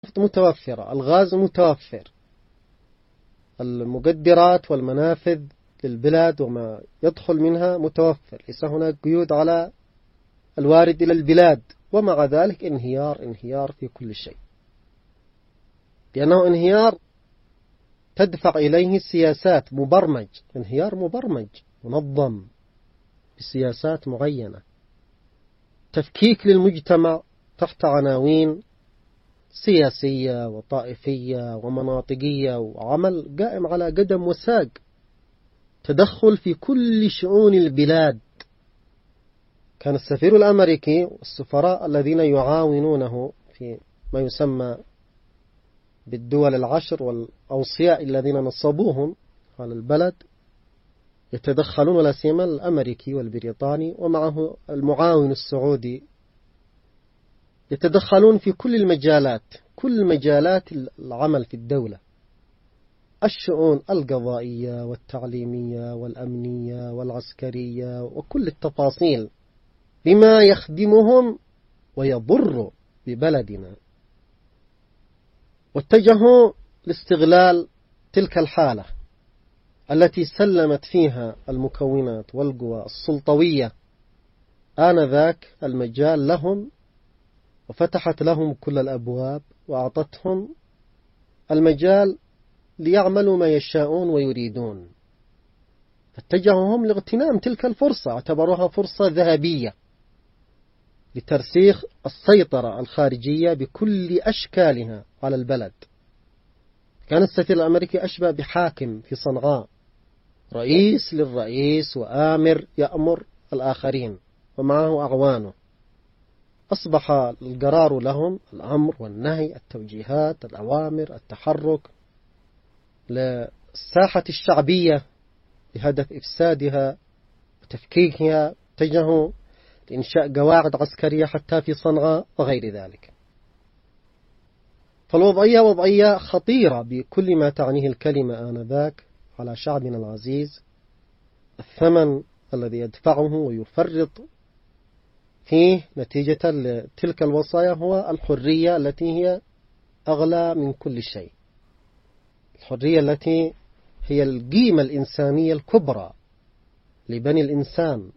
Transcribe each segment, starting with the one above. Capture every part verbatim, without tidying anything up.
متوفرة، الغاز متوفر، المقدرات والمنافذ للبلاد وما يدخل منها متوفر، ليس هناك قيود على الوارد إلى البلاد، ومع ذلك انهيار انهيار في كل شيء، لأنه انهيار تدفع إليه سياسات مبرمج، انهيار مبرمج منظم بسياسات معينة، تفكيك للمجتمع تحت عناوين سياسية وطائفية ومناطقية، وعمل قائم على قدم وساق، تدخل في كل شؤون البلاد. كان السفير الأمريكي والسفراء الذين يعاونونه في ما يسمى بالدول العشر والأوصياء الذين نصبوهم على البلد يتدخلون، ولا سيما الأمريكي والبريطاني ومعه المعاون السعودي، يتدخلون في كل المجالات، كل مجالات العمل في الدولة، الشؤون القضائية والتعليمية والأمنية والعسكرية وكل التفاصيل بما يخدمهم ويضر ببلدنا. واتجهوا لاستغلال تلك الحالة التي سلمت فيها المكونات والقوى السلطوية آنذاك المجال لهم، وفتحت لهم كل الأبواب وأعطتهم المجال ليعملوا ما يشاءون ويريدون. فاتجهوا هم لاغتنام تلك الفرصة، اعتبروها فرصة ذهبية لترسيخ السيطرة الخارجية بكل أشكالها على البلد. كان السفير الأمريكي أشبه بحاكم في صنعاء، رئيس للرئيس وآمر يأمر الآخرين ومعه أعوانه، أصبح القرار لهم الأمر والنهي، التوجيهات، الأوامر، التحرك للساحة الشعبية بهدف إفسادها وتفكيكها. اتجهوا لإنشاء قواعد عسكرية حتى في صنعاء وغير ذلك. فالوضعية وضعية خطيرة بكل ما تعنيه الكلمة آنذاك على شعبنا العزيز. الثمن الذي يدفعه ويفرط فيه نتيجة لتلك الوصايا هو الحرية التي هي أغلى من كل شيء، الحرية التي هي القيمة الإنسانية الكبرى لبني الإنسان.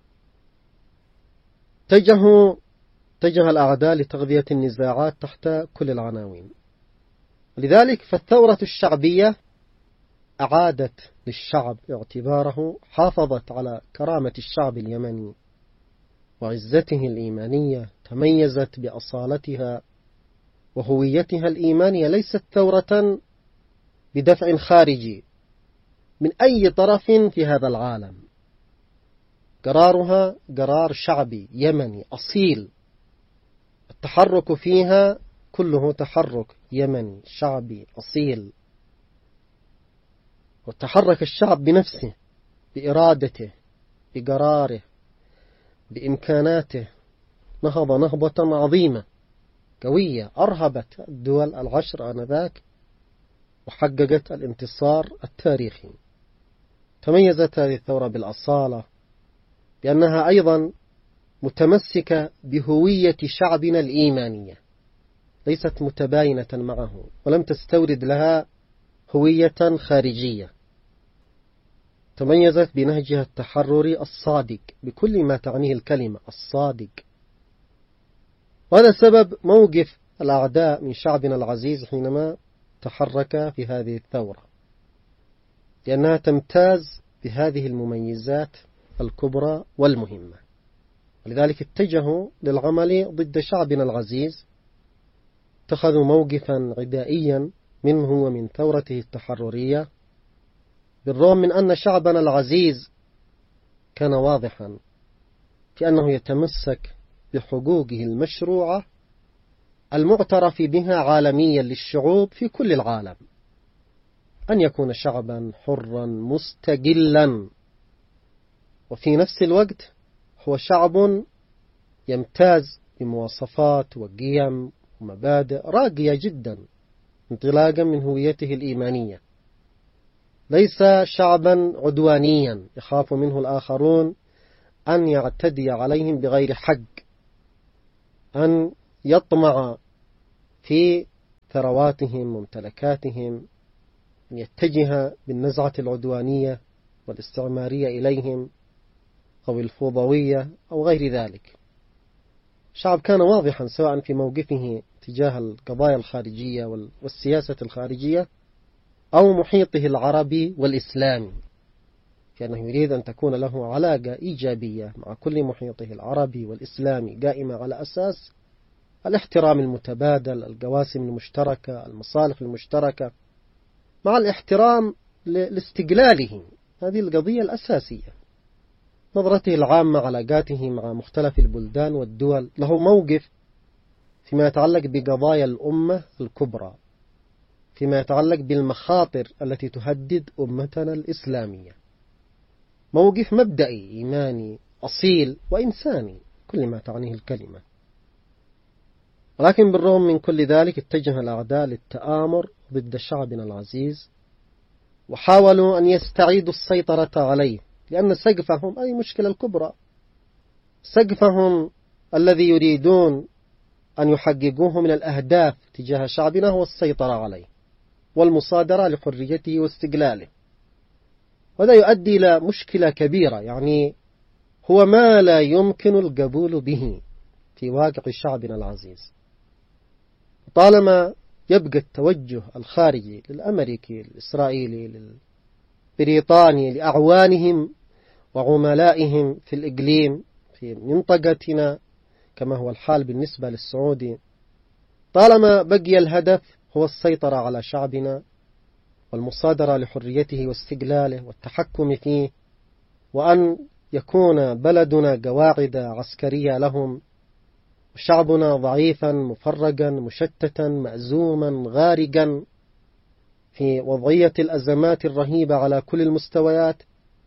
اتجهوا اتجه الأعداء لتغذية النزاعات تحت كل العناوين. لذلك فالثورة الشعبية أعادت للشعب اعتباره، حافظت على كرامة الشعب اليمني وعزته الإيمانية، تميزت بأصالتها وهويتها الإيمانية، ليست ثورة بدفع خارجي من أي طرف في هذا العالم، قرارها قرار شعبي يمني أصيل، التحرك فيها كله تحرك يمني شعبي أصيل. وتحرك الشعب بنفسه، بإرادته، بقراره، بإمكاناته، نهض نهضة عظيمة قوية أرهبت الدول العشر آنذاك وحققت الانتصار التاريخي. تميزت هذه الثورة بالأصالة، لأنها أيضا متمسكة بهوية شعبنا الإيمانية، ليست متباينة معه ولم تستورد لها هوية خارجية. تميزت بنهجها التحرري الصادق بكل ما تعنيه الكلمة الصادق. وهذا سبب موقف الأعداء من شعبنا العزيز حينما تحرك في هذه الثورة، لأنها تمتاز بهذه المميزات الكبرى والمهمة. ولذلك اتجهوا للعمل ضد شعبنا العزيز، اتخذوا موقفا عدائيا منه ومن ثورته التحررية، بالرغم من أن شعبنا العزيز كان واضحا في أنه يتمسك بحقوقه المشروعة المعترف بها عالميا للشعوب في كل العالم، أن يكون شعبا حرا مستقلا، وفي نفس الوقت هو شعب يمتاز بمواصفات وقيم ومبادئ راقية جدا انطلاقا من هويته الإيمانية، ليس شعبا عدوانيا يخاف منه الآخرون أن يعتدي عليهم بغير حق، أن يطمع في ثرواتهم وممتلكاتهم، أن يتجه بالنزعة العدوانية والاستعمارية إليهم أو الفوضوية أو غير ذلك. الشعب كان واضحا سواء في موقفه تجاه القضايا الخارجية والسياسة الخارجية أو محيطه العربي والإسلامي، كأنه يريد أن تكون له علاقة إيجابية مع كل محيطه العربي والإسلامي قائمة على أساس الاحترام المتبادل، القواسم المشتركة، المصالح المشتركة، مع الاحترام لاستقلاله. هذه القضية الأساسية. نظرته العامة، علاقاته مع مختلف البلدان والدول، له موقف فيما يتعلق بقضايا الأمة الكبرى، فيما يتعلق بالمخاطر التي تهدد أمتنا الإسلامية. موقف مبدئي إيماني أصيل وإنساني كل ما تعنيه الكلمة. ولكن بالرغم من كل ذلك اتجه الأعداء للتآمر ضد شعبنا العزيز، وحاولوا أن يستعيدوا السيطرة عليه، لأن سقفهم أي مشكلة الكبرى، سقفهم الذي يريدون أن يحققوه من الأهداف تجاه شعبنا هو السيطرة عليه والمصادرة لحريته واستقلاله. وهذا يؤدي إلى مشكلة كبيرة، يعني هو ما لا يمكن القبول به في واقع شعبنا العزيز. طالما يبقى التوجه الخارجي للأمريكي، للإسرائيلي، للبريطاني، لأعوانهم وعملائهم في الإقليم في منطقتنا كما هو الحال بالنسبة للسعودي، طالما بقي الهدف هو السيطرة على شعبنا والمصادرة لحريته واستقلاله والتحكم فيه، وأن يكون بلدنا قواعد عسكرية لهم، وشعبنا ضعيفا مفرقا مشتتا مأزوما غارقا في وضعية الأزمات الرهيبة على كل المستويات،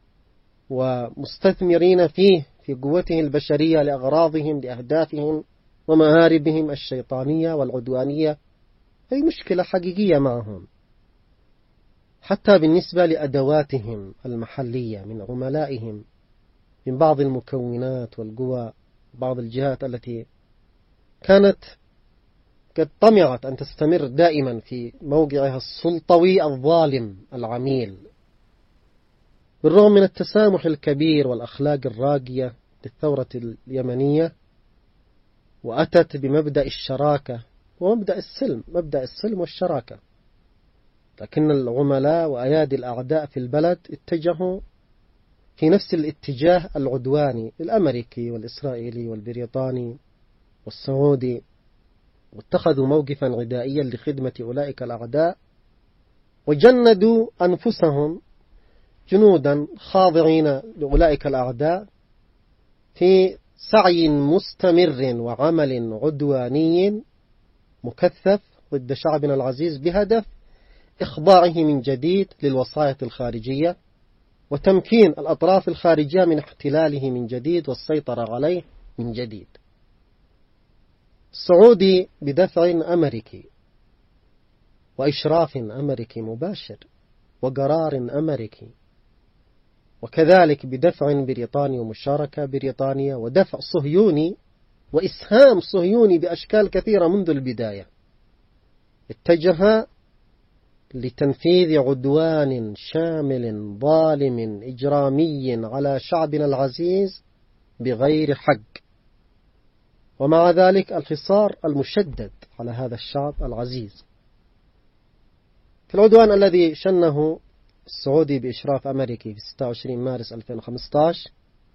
ومستثمرين فيه في قوته البشرية لأغراضهم لأهدافهم ومآربهم الشيطانية والعدوانية. هي مشكلة حقيقية معهم، حتى بالنسبة لأدواتهم المحلية من عملائهم، من بعض المكونات والقوى، بعض الجهات التي كانت قد طمعت أن تستمر دائما في موقعها السلطوي الظالم العميل. بالرغم من التسامح الكبير والأخلاق الراقية للثورة اليمنية، وأتت بمبدأ الشراكة ومبدأ السلم، مبدأ السلم والشراكة، لكن العملاء وأيادي الأعداء في البلد اتجهوا في نفس الاتجاه العدواني الأمريكي والإسرائيلي والبريطاني والسعودي، واتخذوا موقفا عدائيا لخدمة أولئك الأعداء، وجندوا أنفسهم جنودا خاضعين لأولئك الأعداء في سعي مستمر وعمل عدواني مكثف ضد شعبنا العزيز، بهدف إخضاعه من جديد للوصاية الخارجية وتمكين الأطراف الخارجية من احتلاله من جديد والسيطرة عليه من جديد. السعودي بدفع أمريكي وإشراف أمريكي مباشر وقرار أمريكي، وكذلك بدفع بريطاني ومشاركة بريطانية ودفع صهيوني وإسهام صهيوني بأشكال كثيرة منذ البداية، اتجه لتنفيذ عدوان شامل ظالم إجرامي على شعبنا العزيز بغير حق، ومع ذلك الحصار المشدد على هذا الشعب العزيز. في العدوان الذي شنه السعودي بإشراف أمريكي في ستة وعشرين مارس ألفين وخمسة عشر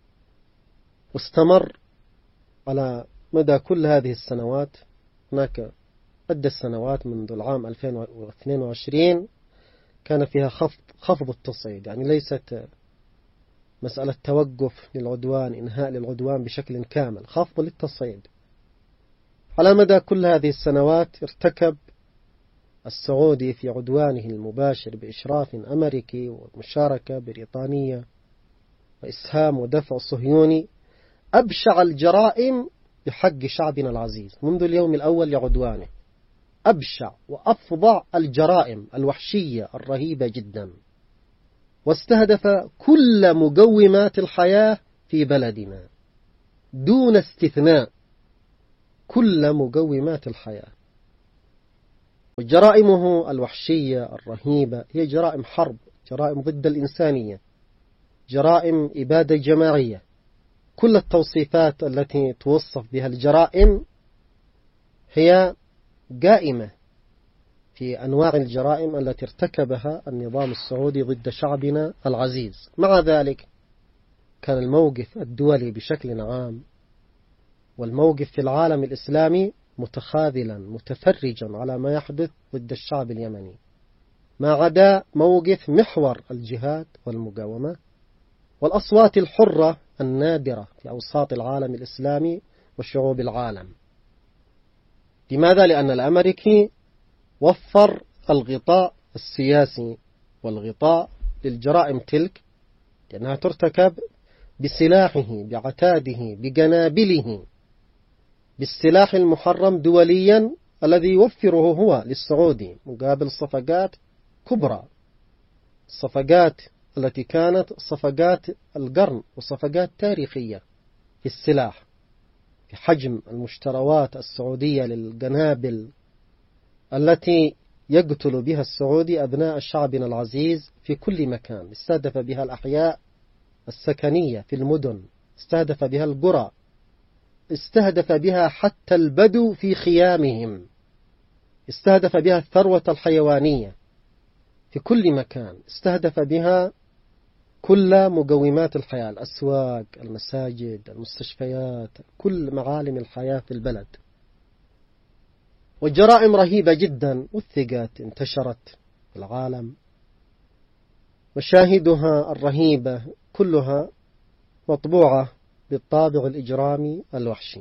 واستمر على مدى كل هذه السنوات، هناك عدة سنوات منذ العام ألفين واثنين وعشرين كان فيها خفض خفض التصعيد، يعني ليست مسألة توقف للعدوان، إنهاء للعدوان بشكل كامل، خفض للتصعيد. على مدى كل هذه السنوات ارتكب السعودي في عدوانه المباشر بإشراف أمريكي ومشاركة بريطانية وإسهام ودفع صهيوني أبشع الجرائم بحق شعبنا العزيز منذ اليوم الأول لعدوانه، أبشع وأفظع الجرائم الوحشية الرهيبة جدا، واستهدف كل مقومات الحياة في بلدنا دون استثناء، كل مقومات الحياة. وجرائمه الوحشية الرهيبة هي جرائم حرب، جرائم ضد الإنسانية، جرائم إبادة جماعية. كل التوصيفات التي توصف بها الجرائم هي قائمة في أنواع الجرائم التي ارتكبها النظام السعودي ضد شعبنا العزيز. مع ذلك كان الموقف الدولي بشكل عام والموقف في العالم الإسلامي متخاذلا متفرجا على ما يحدث ضد الشعب اليمني، ما عدا موقف محور الجهاد والمقاومة والأصوات الحرة النادرة في أوساط العالم الإسلامي وشعوب العالم. لماذا؟ لأن الأمريكي وفر الغطاء السياسي والغطاء للجرائم تلك، لأنها ترتكب بسلاحه بعتاده بقنابله، بالسلاح المحرم دوليا الذي يوفره هو للسعودي مقابل صفقات كبرى، الصفقات التي كانت صفقات القرن وصفقات تاريخية في السلاح، في حجم المشتروات السعودية للقنابل التي يقتل بها السعودي أبناء شعبنا العزيز في كل مكان. استهدف بها الأحياء السكنية في المدن، استهدف بها القرى، استهدف بها حتى البدو في خيامهم، استهدف بها الثروة الحيوانية في كل مكان، استهدف بها كل مقومات الحياة، الأسواق، المساجد، المستشفيات، كل معالم الحياة في البلد. والجرائم رهيبة جدا وثقت انتشرت في العالم، مشاهدها الرهيبة كلها مطبوعة بالطابع الإجرامي الوحشي.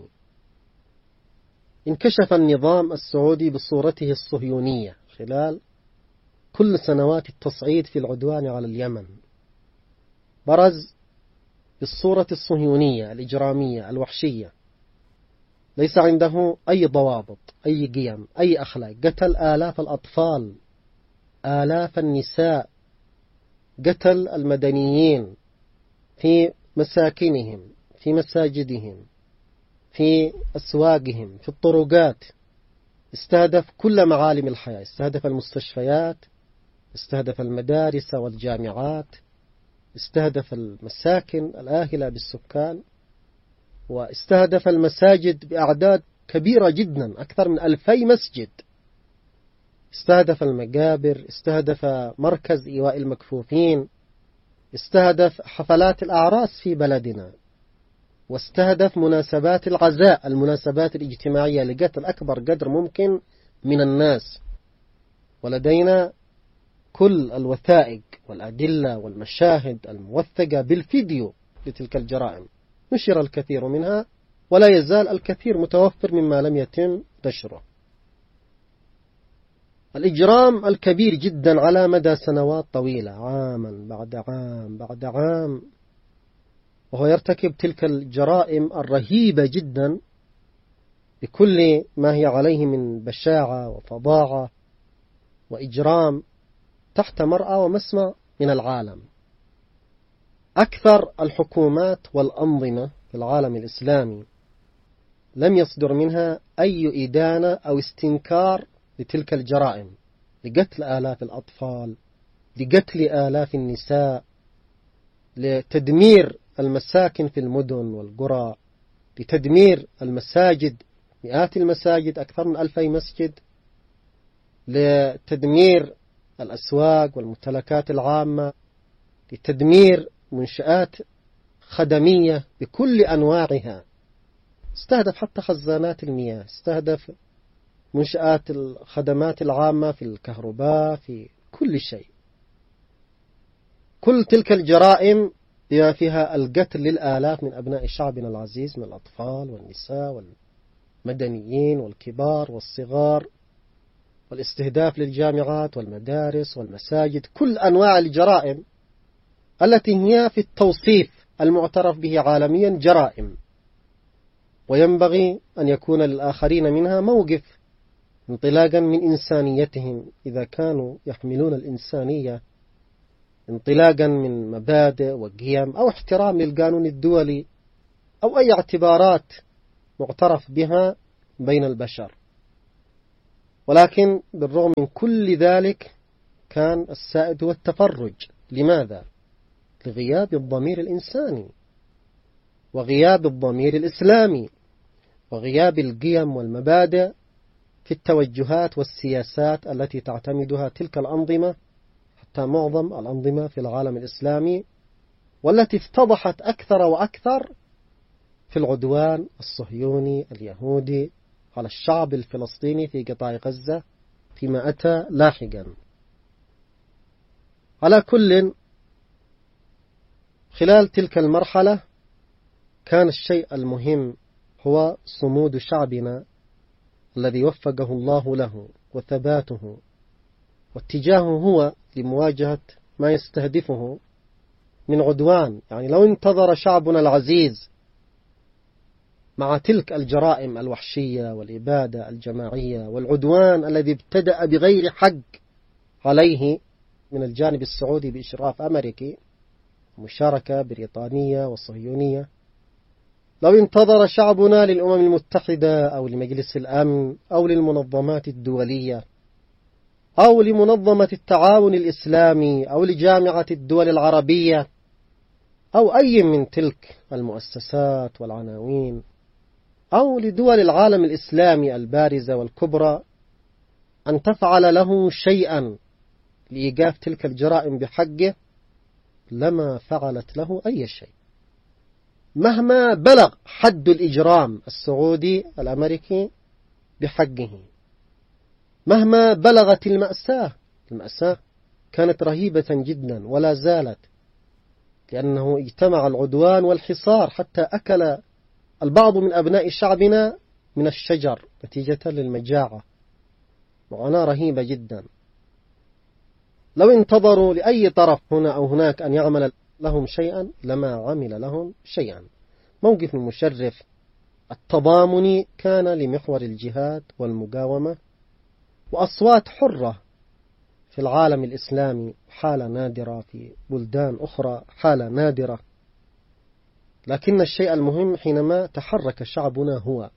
انكشف النظام السعودي بصورته الصهيونية خلال كل سنوات التصعيد في العدوان على اليمن، برز بالصورة الصهيونية الإجرامية الوحشية، ليس عنده أي ضوابط، أي قيم، أي أخلاق. قتل آلاف الأطفال، آلاف النساء، قتل المدنيين في مساكنهم، في مساجدهم، في أسواقهم، في الطرقات. استهدف كل معالم الحياة، استهدف المستشفيات، استهدف المدارس والجامعات، استهدف المساكن الآهلة بالسكان، واستهدف المساجد بأعداد كبيرة جدا، أكثر من ألفي مسجد. استهدف المقابر، استهدف مركز إيواء المكفوفين، استهدف حفلات الأعراس في بلدنا، واستهدف مناسبات العزاء، المناسبات الاجتماعية، لقتل أكبر قدر ممكن من الناس. ولدينا كل الوثائق والأدلة والمشاهد الموثقة بالفيديو لتلك الجرائم، نشر الكثير منها ولا يزال الكثير متوفر مما لم يتم نشره. الإجرام الكبير جدا على مدى سنوات طويلة، عاما بعد عام بعد عام، وهو يرتكب تلك الجرائم الرهيبة جدا بكل ما هي عليه من بشاعة وفظاعة وإجرام تحت مرأى ومسمع من العالم. أكثر الحكومات والأنظمة في العالم الإسلامي لم يصدر منها أي إدانة أو استنكار لتلك الجرائم، لقتل آلاف الأطفال، لقتل آلاف النساء، لتدمير المساكن في المدن والقرى، لتدمير المساجد، مئات المساجد، أكثر من ألفي مسجد، لتدمير الأسواق والممتلكات العامة، لتدمير منشآت خدمية بكل أنواعها. استهدف حتى خزانات المياه، استهدف منشآت الخدمات العامة في الكهرباء، في كل شيء. كل تلك الجرائم بما فيها القتل للآلاف من أبناء شعبنا العزيز، من الأطفال والنساء والمدنيين والكبار والصغار، والاستهداف للجامعات والمدارس والمساجد، كل أنواع الجرائم التي هي في التوصيف المعترف به عالميا جرائم، وينبغي أن يكون للآخرين منها موقف انطلاقا من إنسانيتهم، إذا كانوا يحملون الإنسانية انطلاقا من مبادئ وقيم أو احترام للقانون الدولي أو أي اعتبارات معترف بها بين البشر. ولكن بالرغم من كل ذلك كان السائد هو التفرج. لماذا؟ لغياب الضمير الإنساني، وغياب الضمير الإسلامي، وغياب القيم والمبادئ في التوجهات والسياسات التي تعتمدها تلك الأنظمة، حتى معظم الأنظمة في العالم الإسلامي، والتي افتضحت أكثر وأكثر في العدوان الصهيوني اليهودي على الشعب الفلسطيني في قطاع غزة فيما أتى لاحقا. على كل، خلال تلك المرحلة كان الشيء المهم هو صمود شعبنا الذي وفقه الله له وثباته واتجاهه هو لمواجهة ما يستهدفه من عدوان. يعني لو انتظر شعبنا العزيز مع تلك الجرائم الوحشية والإبادة الجماعية والعدوان الذي ابتدأ بغير حق عليه من الجانب السعودي بإشراف أمريكي، مشاركة بريطانية وصهيونية، لو انتظر شعبنا للأمم المتحدة أو لمجلس الأمن أو للمنظمات الدولية أو لمنظمة التعاون الإسلامي أو لجامعة الدول العربية أو أي من تلك المؤسسات والعناوين أو لدول العالم الإسلامي البارزة والكبرى أن تفعل له شيئا لإيقاف تلك الجرائم بحقه، لما فعلت له أي شيء، مهما بلغ حد الإجرام السعودي الأمريكي بحقه، مهما بلغت المأساة. المأساة كانت رهيبة جدا ولا زالت، لأنه اجتمع العدوان والحصار حتى أكل البعض من أبناء شعبنا من الشجر نتيجة للمجاعة، معاناة رهيبة جدا. لو انتظروا لأي طرف هنا أو هناك أن يعمل لهم شيئا لما عمل لهم شيئا. موقف المشرف التضامني كان لمحور الجهاد والمقاومة، وأصوات حرة في العالم الإسلامي، حالة نادرة في بلدان أخرى، حالة نادرة. لكن الشيء المهم حينما تحرك شعبنا هو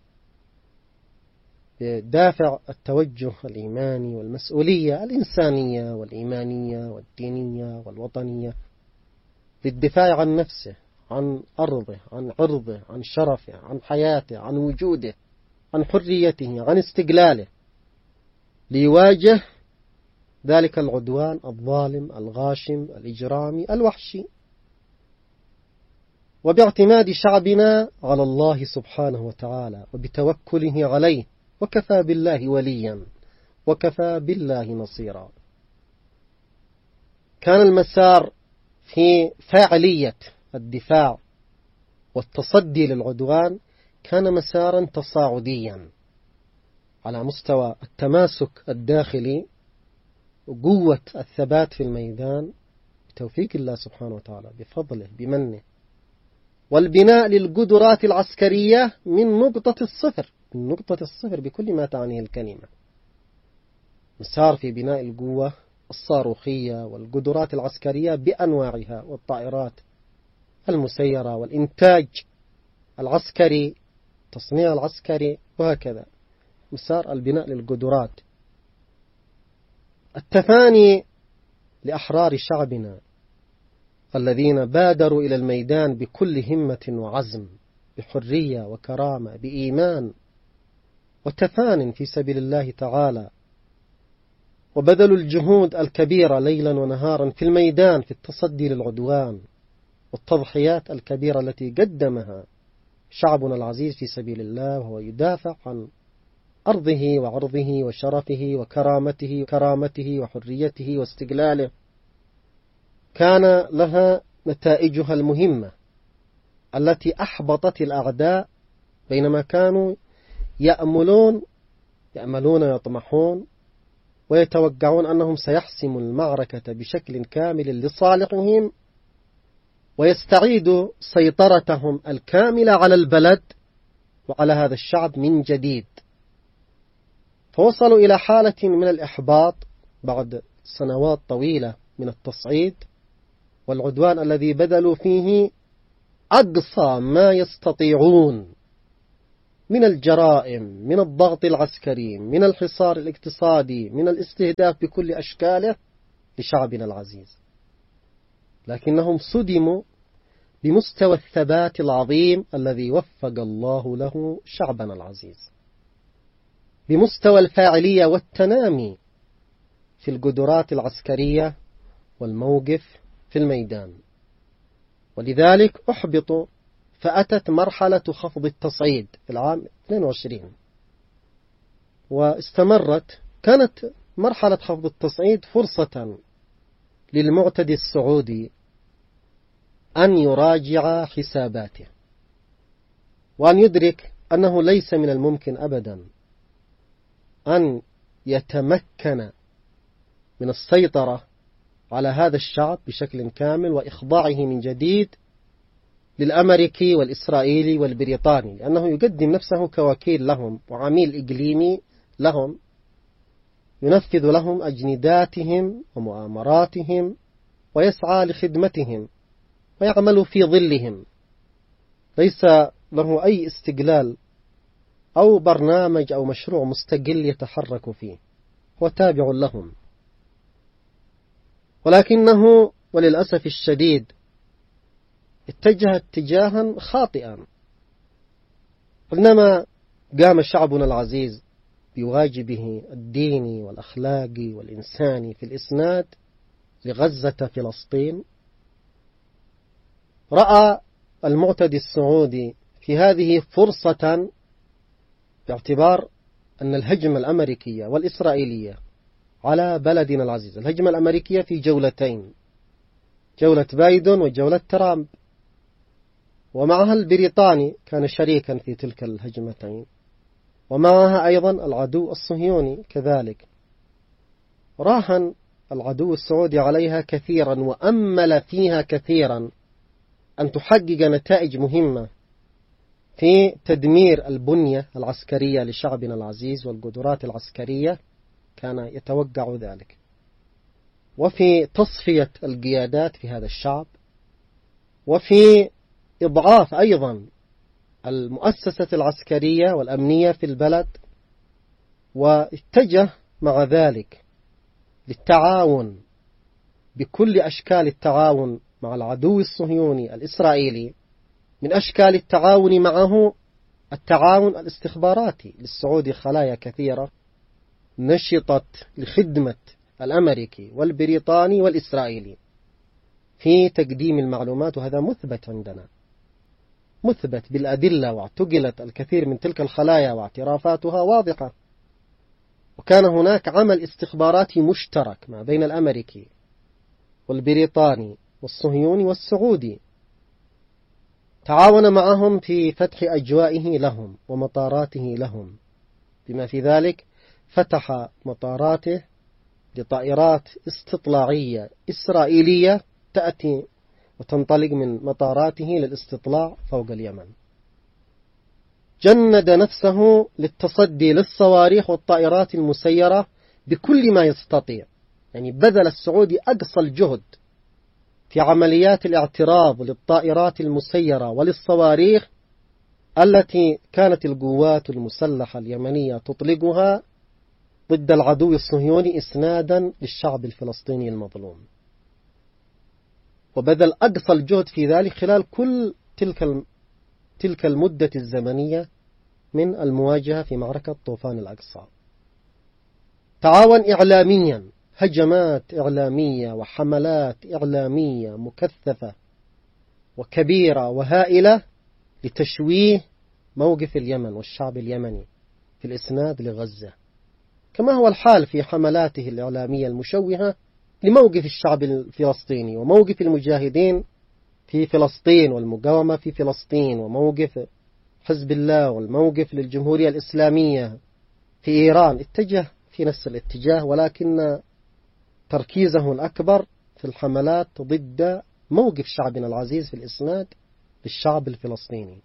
بدافع التوجه الإيماني والمسؤولية الإنسانية والإيمانية والدينية والوطنية للدفاع عن نفسه، عن أرضه، عن عرضه، عن شرفه، عن حياته، عن وجوده، عن حريته، عن استقلاله، ليواجه ذلك العدوان الظالم الغاشم الإجرامي الوحشي. وباعتماد شعبنا على الله سبحانه وتعالى وبتوكله عليه، وكفى بالله وليا وكفى بالله نصيرا. كان المسار في فاعلية الدفاع والتصدي للعدوان كان مسارا تصاعديا على مستوى التماسك الداخلي وقوة الثبات في الميدان بتوفيق الله سبحانه وتعالى بفضله بمنه، والبناء للقدرات العسكرية من نقطة الصفر، من نقطة الصفر بكل ما تعنيه الكلمة. مسار في بناء القوة الصاروخية والقدرات العسكرية بأنواعها، والطائرات المسيرة والإنتاج العسكري، تصنيع العسكري، وهكذا مسار البناء للقدرات. التفاني لأحرار شعبنا الذين بادروا إلى الميدان بكل همة وعزم، بحرية وكرامة، بإيمان وتفان في سبيل الله تعالى، وبذلوا الجهود الكبيرة ليلا ونهارا في الميدان في التصدي للعدوان، والتضحيات الكبيرة التي قدمها شعبنا العزيز في سبيل الله، وهو يدافع عن أرضه وعرضه وشرفه وكرامته وكرامته وحريته واستقلاله. كان لها نتائجها المهمة التي أحبطت الأعداء بينما كانوا يأملون يأملون ويطمحون ويتوقعون أنهم سيحسموا المعركة بشكل كامل لصالحهم ويستعيدوا سيطرتهم الكاملة على البلد وعلى هذا الشعب من جديد. فوصلوا إلى حالة من الإحباط بعد سنوات طويلة من التصعيد والعدوان الذي بذلوا فيه أقصى ما يستطيعون من الجرائم، من الضغط العسكري، من الحصار الاقتصادي، من الاستهداف بكل أشكاله لشعبنا العزيز، لكنهم صدموا بمستوى الثبات العظيم الذي وفق الله له شعبنا العزيز، بمستوى الفاعلية والتنامي في القدرات العسكرية والموقف في الميدان. ولذلك أحبطوا، فأتت مرحلة خفض التصعيد في العام اثنين وعشرين واستمرت. كانت مرحلة خفض التصعيد فرصة للمعتدي السعودي أن يراجع حساباته، وأن يدرك أنه ليس من الممكن أبدا أن يتمكن من السيطرة على هذا الشعب بشكل كامل وإخضاعه من جديد للأمريكي والإسرائيلي والبريطاني، لأنه يقدم نفسه كوكيل لهم وعميل إقليمي لهم، ينفذ لهم أجنداتهم ومؤامراتهم ويسعى لخدمتهم ويعمل في ظلهم، ليس له أي استقلال أو برنامج أو مشروع مستقل يتحرك فيه، هو تابع لهم. ولكنه وللأسف الشديد اتجه اتجاها خاطئا. إنما قام شعبنا العزيز بواجبه الديني والأخلاقي والإنساني في الإسناد لغزة فلسطين، رأى المعتدي السعودي في هذه فرصة، باعتبار أن الهجمة الأمريكية والإسرائيلية على بلدنا العزيز، الهجمة الأمريكية في جولتين، جولة بايدن وجولة ترامب، ومعها البريطاني كان شريكا في تلك الهجمتين، ومعها أيضا العدو الصهيوني كذلك. راهن العدو السعودي عليها كثيرا وأمل فيها كثيرا أن تحقق نتائج مهمة في تدمير البنية العسكرية لشعبنا العزيز والقدرات العسكرية، كان يتوقع ذلك، وفي تصفية القيادات في هذا الشعب، وفي إضعاف أيضا المؤسسة العسكرية والأمنية في البلد. واتجه مع ذلك للتعاون بكل أشكال التعاون مع العدو الصهيوني الإسرائيلي. من أشكال التعاون معه التعاون الاستخباراتي، للسعودي خلايا كثيرة نشطت لخدمة الأمريكي والبريطاني والإسرائيلي في تقديم المعلومات، وهذا مثبت عندنا، مثبت بالأدلة، واعتقلت الكثير من تلك الخلايا واعترافاتها واضحة. وكان هناك عمل استخباراتي مشترك ما بين الأمريكي والبريطاني والصهيوني والسعودي، تعاون معهم في فتح أجوائه لهم ومطاراته لهم، بما في ذلك فتح مطاراته لطائرات استطلاعية إسرائيلية تأتي وتنطلق من مطاراته للاستطلاع فوق اليمن. جند نفسه للتصدي للصواريخ والطائرات المسيرة بكل ما يستطيع، يعني بذل السعودي أقصى الجهد في عمليات الاعتراض للطائرات المسيرة وللصواريخ التي كانت القوات المسلحة اليمنية تطلقها ضد العدو الصهيوني إسنادا للشعب الفلسطيني المظلوم. وبذل أقصى الجهد في ذلك خلال كل تلك تلك المدة الزمنية من المواجهة في معركة طوفان الأقصى. تعاون إعلاميا، هجمات إعلامية وحملات إعلامية مكثفة وكبيرة وهائلة لتشويه موقف اليمن والشعب اليمني في الإسناد لغزة، كما هو الحال في حملاته الإعلامية المشوهة لموقف الشعب الفلسطيني وموقف المجاهدين في فلسطين والمقاومة في فلسطين، وموقف حزب الله والموقف للجمهورية الإسلامية في إيران. اتجه في نفس الاتجاه، ولكن تركيزه الأكبر في الحملات ضد موقف شعبنا العزيز في الإسناد للشعب الفلسطيني.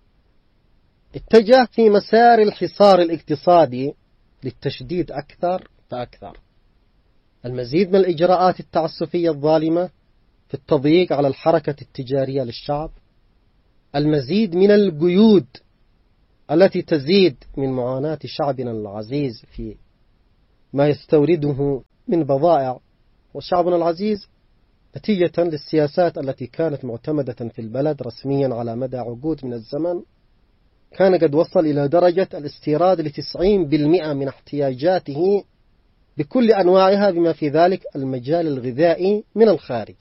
اتجه في مسار الحصار الاقتصادي للتشديد أكثر فأكثر، المزيد من الإجراءات التعسفية الظالمة في التضييق على الحركة التجارية للشعب، المزيد من القيود التي تزيد من معاناة شعبنا العزيز في ما يستورده من بضائع. وشعبنا العزيز نتيجة للسياسات التي كانت معتمدة في البلد رسميا على مدى عقود من الزمن، كان قد وصل إلى درجة الاستيراد لتسعين بالمئة من احتياجاته بكل أنواعها، بما في ذلك المجال الغذائي من الخارج.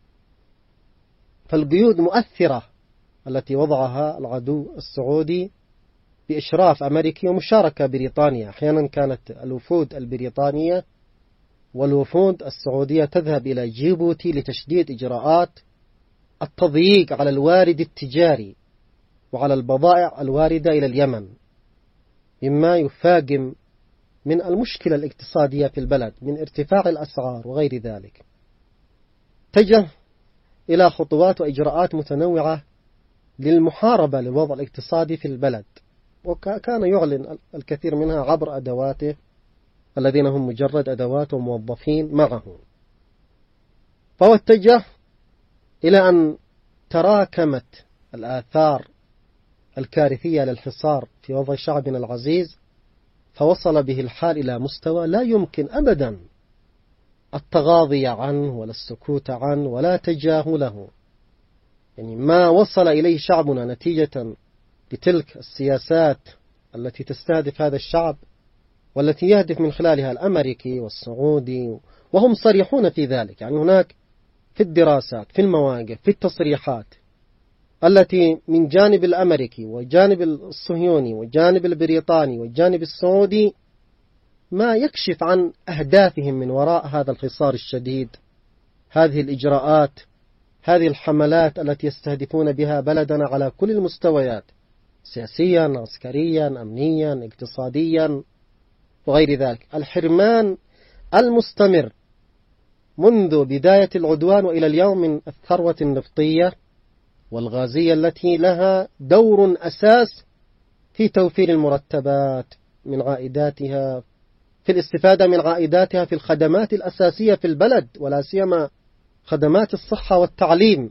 فالقيود مؤثرة التي وضعها العدو السعودي بإشراف أمريكي ومشاركة بريطانيا. أحيانا كانت الوفود البريطانية والوفود السعودية تذهب إلى جيبوتي لتشديد إجراءات التضييق على الوارد التجاري وعلى البضائع الواردة إلى اليمن، مما يفاقم من المشكلة الاقتصادية في البلد من ارتفاع الأسعار وغير ذلك. اتجه إلى خطوات وإجراءات متنوعة للمحاربة للوضع الاقتصادي في البلد، وكان يعلن الكثير منها عبر أدواته الذين هم مجرد أدوات وموظفين معه. فهو اتجه إلى أن تراكمت الآثار الكارثية للحصار في وضع شعبنا العزيز، فوصل به الحال إلى مستوى لا يمكن أبدا التغاضي عنه ولا السكوت عنه ولا تجاهله. يعني ما وصل إليه شعبنا نتيجة لتلك السياسات التي تستهدف هذا الشعب، والتي يهدف من خلالها الأمريكي والسعودي، وهم صريحون في ذلك. يعني هناك في الدراسات، في المواقف، في التصريحات التي من جانب الأمريكي وجانب الصهيوني وجانب البريطاني والجانب السعودي ما يكشف عن أهدافهم من وراء هذا الحصار الشديد، هذه الإجراءات، هذه الحملات التي يستهدفون بها بلدنا على كل المستويات، سياسيا، عسكريا، أمنيا، اقتصاديا وغير ذلك. الحرمان المستمر منذ بداية العدوان وإلى اليوم من الثروة النفطية والغازية التي لها دور أساس في توفير المرتبات من عائداتها، في الاستفادة من عائداتها في الخدمات الأساسية في البلد، ولا سيما خدمات الصحة والتعليم.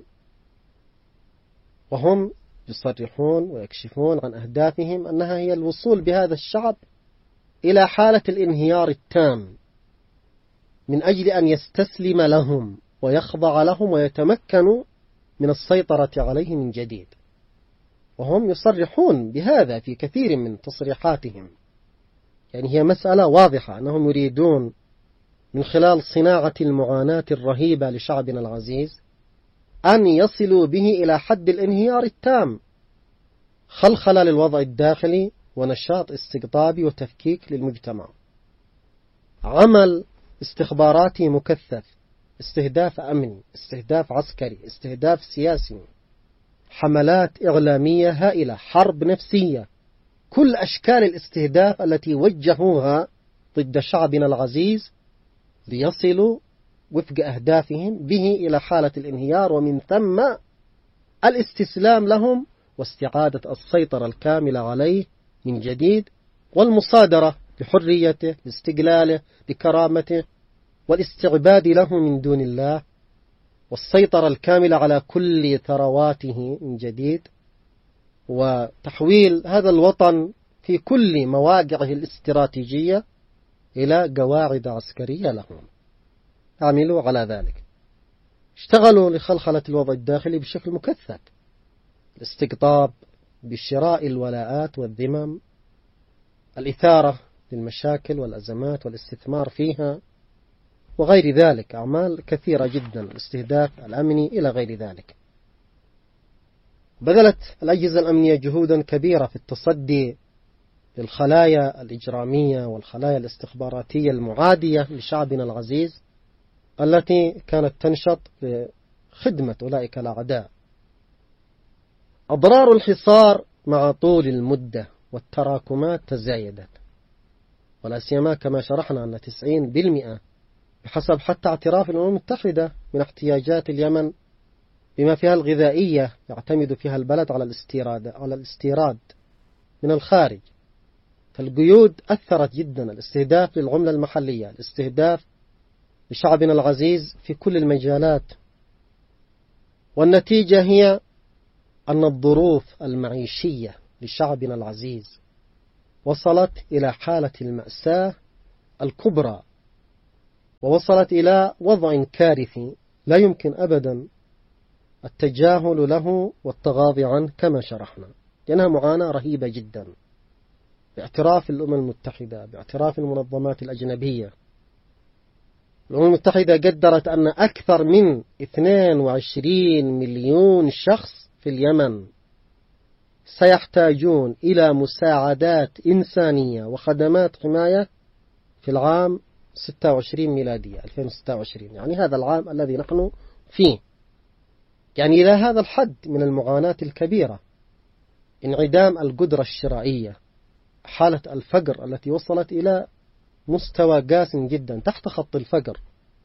وهم يصرحون ويكشفون عن أهدافهم أنها هي الوصول بهذا الشعب إلى حالة الانهيار التام من أجل أن يستسلم لهم ويخضع لهم ويتمكنوا من السيطرة عليه من جديد. وهم يصرحون بهذا في كثير من تصريحاتهم. يعني هي مسألة واضحة أنهم يريدون من خلال صناعة المعاناة الرهيبة لشعبنا العزيز أن يصلوا به إلى حد الانهيار التام، خلخلة للوضع الداخلي ونشاط استقطابي وتفكيك للمجتمع، عمل استخباراتي مكثف، استهداف أمني، استهداف عسكري، استهداف سياسي، حملات إعلامية هائلة، حرب نفسية، كل أشكال الاستهداف التي وجهوها ضد شعبنا العزيز ليصلوا وفق أهدافهم به إلى حالة الانهيار، ومن ثم الاستسلام لهم واستعادة السيطرة الكاملة عليه من جديد، والمصادرة بحريته، باستقلاله، بكرامته، والاستعباد له من دون الله، والسيطرة الكاملة على كل ثرواته من جديد، وتحويل هذا الوطن في كل مواقعه الاستراتيجية إلى قواعد عسكرية لهم. عملوا على ذلك، اشتغلوا لخلخلة الوضع الداخلي بشكل مكثف، الاستقطاب بشراء الولاءات والذمم، الإثارة للمشاكل والأزمات والاستثمار فيها وغير ذلك، أعمال كثيرة جدا، الاستهداف الأمني إلى غير ذلك. بذلت الأجهزة الأمنية جهودا كبيرة في التصدي للخلايا الإجرامية والخلايا الاستخباراتية المعادية لشعبنا العزيز التي كانت تنشط لخدمة أولئك الأعداء. أضرار الحصار مع طول المدة والتراكمات تزايدت، ولا سيما كما شرحنا أن تسعين بالمئة بحسب حتى اعتراف الأمم المتحدة من احتياجات اليمن بما فيها الغذائية يعتمد فيها البلد على الاستيراد على الاستيراد من الخارج. فالقيود أثرت جدا، الاستهداف للعملة المحلية، الاستهداف لشعبنا العزيز في كل المجالات. والنتيجة هي أن الظروف المعيشية لشعبنا العزيز وصلت إلى حالة المأساة الكبرى، ووصلت إلى وضع كارثي لا يمكن أبدا التجاهل له والتغاضي عنه كما شرحنا، لأنها معاناة رهيبة جدا باعتراف الأمم المتحدة، باعتراف المنظمات الأجنبية. الأمم المتحدة قدرت أن أكثر من اثنين وعشرين مليون شخص في اليمن سيحتاجون إلى مساعدات إنسانية وخدمات حماية في العام ستة وعشرين ميلادية ألفين وستة وعشرين، يعني هذا العام الذي نحن فيه. يعني إلى هذا الحد من المعاناة الكبيرة، انعدام القدرة الشرائية، حالة الفقر التي وصلت إلى مستوى قاس جدا تحت خط الفقر.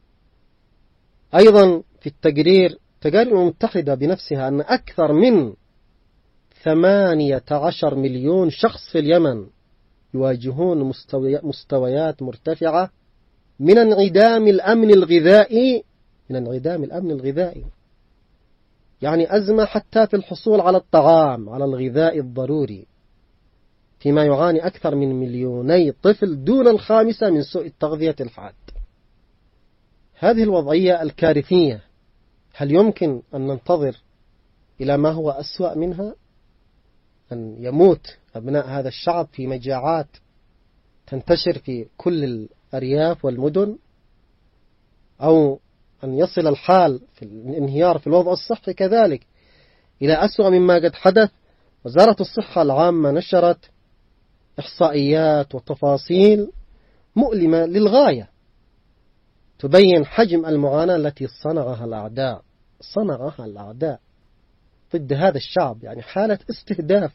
أيضا في التقرير تقارير الأمم المتحدة بنفسها أن أكثر من ثمانية عشر مليون شخص في اليمن يواجهون مستويات مرتفعة من انعدام الأمن الغذائي من انعدام الأمن الغذائي يعني أزمة حتى في الحصول على الطعام، على الغذاء الضروري، فيما يعاني أكثر من مليوني طفل دون الخامسة من سوء التغذية الحاد. هذه الوضعية الكارثية هل يمكن أن ننتظر إلى ما هو أسوأ منها؟ أن يموت أبناء هذا الشعب في مجاعات تنتشر في كل الأرياف والمدن، أو أن يصل الحال في الانهيار في الوضع الصحي كذلك إلى أسوأ مما قد حدث. وزارة الصحة العامة نشرت إحصائيات وتفاصيل مؤلمة للغاية تبين حجم المعاناة التي صنعها الأعداء صنعها الأعداء ضد هذا الشعب، يعني حالة استهداف.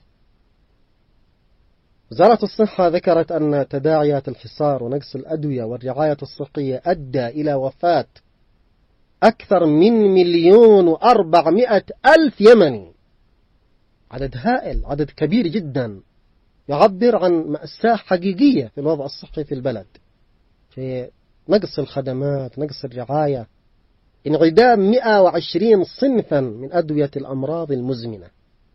وزارة الصحة ذكرت أن تداعيات الحصار ونقص الأدوية والرعاية الصحية أدى إلى وفاة أكثر من مليون وأربعمائة ألف يمني، عدد هائل، عدد كبير جدا، يعبر عن مأساة حقيقية في الوضع الصحي في البلد، في نقص الخدمات، نقص الرعاية، انعدام مئة وعشرين صنفا من أدوية الأمراض المزمنة.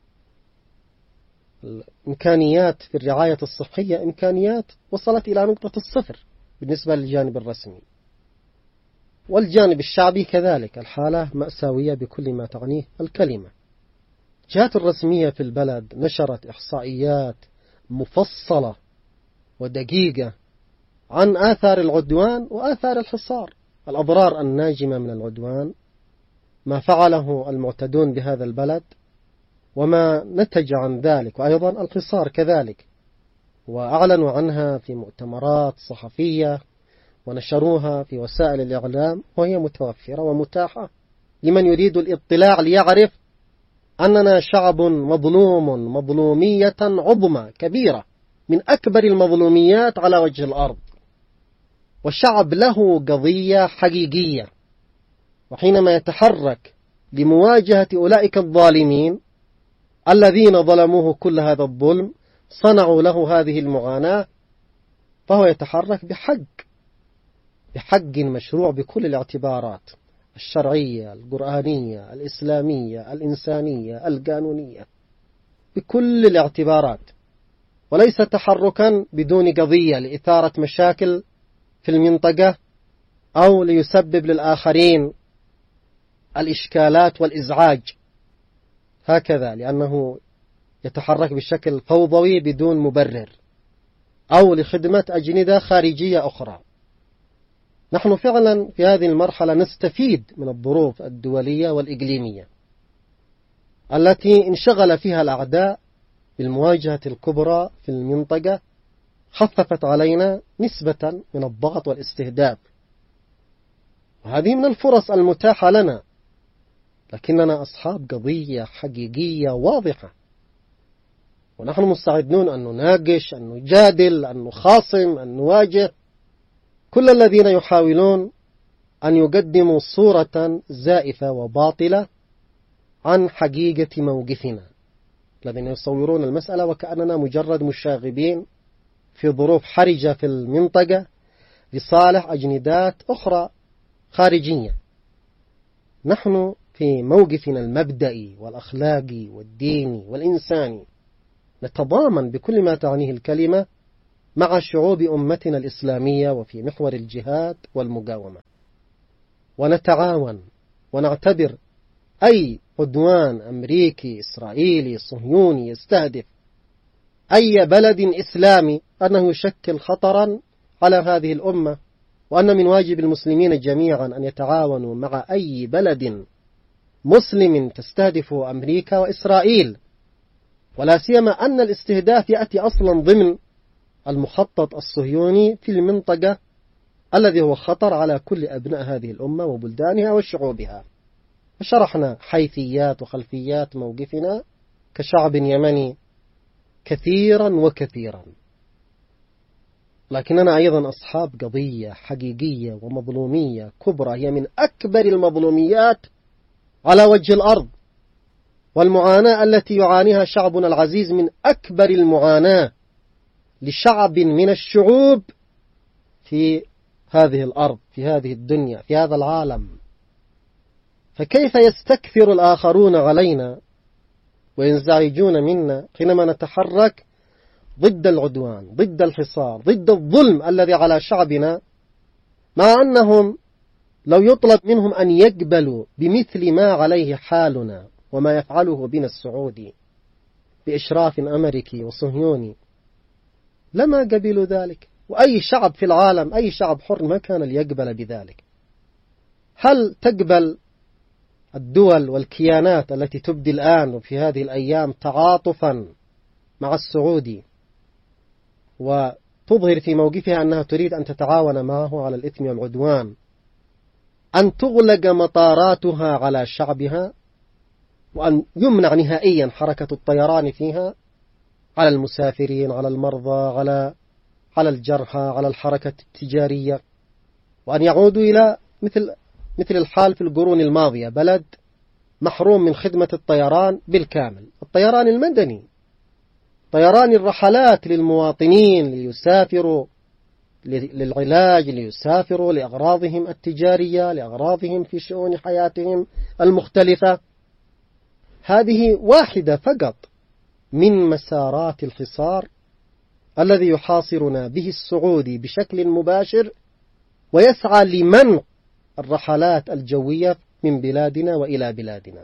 الإمكانيات في الرعاية الصحية إمكانيات وصلت إلى نقطة الصفر بالنسبة للجانب الرسمي، والجانب الشعبي كذلك الحالة مأساوية بكل ما تعنيه الكلمة. الجهات الرسمية في البلد نشرت إحصائيات مفصلة ودقيقة عن آثار العدوان وآثار الحصار، الأضرار الناجمة من العدوان، ما فعله المعتدون بهذا البلد وما نتج عن ذلك، وأيضا الحصار كذلك، وأعلنوا عنها في مؤتمرات صحفية ونشروها في وسائل الإعلام، وهي متوفرة ومتاحة لمن يريد الاطلاع ليعرف أننا شعب مظلوم مظلومية عظمى كبيرة من أكبر المظلوميات على وجه الأرض، والشعب له قضية حقيقية. وحينما يتحرك لمواجهة أولئك الظالمين الذين ظلموه كل هذا الظلم، صنعوا له هذه المعاناة، فهو يتحرك بحق بحق مشروع بكل الاعتبارات الشرعية، القرآنية، الإسلامية، الإنسانية، القانونية، بكل الاعتبارات، وليس تحركا بدون قضية لإثارة مشاكل في المنطقة أو ليسبب للآخرين الإشكالات والإزعاج، هكذا لأنه يتحرك بشكل فوضوي بدون مبرر أو لخدمة أجندة خارجية أخرى. نحن فعلا في هذه المرحلة نستفيد من الظروف الدولية والإقليمية التي انشغل فيها الأعداء بالمواجهة الكبرى في المنطقة، خففت علينا نسبة من الضغط والاستهداف، وهذه من الفرص المتاحة لنا، لكننا أصحاب قضية حقيقية واضحة، ونحن مستعدون أن نناقش، أن نجادل، أن نخاصم، أن نواجه كل الذين يحاولون أن يقدموا صورة زائفة وباطلة عن حقيقة موقفنا، الذين يصورون المسألة وكأننا مجرد مشاغبين في ظروف حرجة في المنطقة لصالح أجندات أخرى خارجية. نحن في موقفنا المبدئي والأخلاقي والديني والإنساني نتضامن بكل ما تعنيه الكلمة مع شعوب أمتنا الإسلامية وفي محور الجهاد والمقاومة، ونتعاون ونعتبر أي عدوان أمريكي إسرائيلي صهيوني يستهدف أي بلد إسلامي أنه يشكل خطرا على هذه الأمة، وأن من واجب المسلمين جميعا أن يتعاونوا مع أي بلد مسلم تستهدف أمريكا وإسرائيل، ولا سيما أن الاستهداف يأتي أصلا ضمن المخطط الصهيوني في المنطقة الذي هو خطر على كل أبناء هذه الأمة وبلدانها وشعوبها. شرحنا حيثيات وخلفيات موقفنا كشعب يمني كثيرا وكثيرا، لكننا أيضا أصحاب قضية حقيقية ومظلومية كبرى، هي من أكبر المظلوميات على وجه الأرض، والمعاناة التي يعانيها شعبنا العزيز من أكبر المعاناة لشعب من الشعوب في هذه الأرض، في هذه الدنيا، في هذا العالم. فكيف يستكثر الآخرون علينا وينزعجون منا حينما نتحرك ضد العدوان، ضد الحصار، ضد الظلم الذي على شعبنا، مع أنهم لو يطلب منهم أن يقبلوا بمثل ما عليه حالنا وما يفعله بنا السعودي بإشراف أمريكي وصهيوني لما قبلوا ذلك. وأي شعب في العالم، أي شعب حر ما كان ليقبل بذلك. هل تقبل الدول والكيانات التي تبدي الآن وفي هذه الأيام تعاطفا مع السعودي وتظهر في موقفها أنها تريد أن تتعاون معه على الإثم والعدوان أن تغلق مطاراتها على شعبها وأن يمنع نهائيا حركة الطيران فيها على المسافرين، على المرضى، على على الجرحى، على الحركة التجارية، وأن يعودوا إلى مثل مثل الحال في القرون الماضية، بلد محروم من خدمة الطيران بالكامل، الطيران المدني، طيران الرحلات للمواطنين ليسافروا للعلاج، ليسافروا لأغراضهم التجارية، لأغراضهم في شؤون حياتهم المختلفة. هذه واحدة فقط من مسارات الحصار الذي يحاصرنا به السعودي بشكل مباشر، ويسعى لمنع الرحلات الجوية من بلادنا وإلى بلادنا.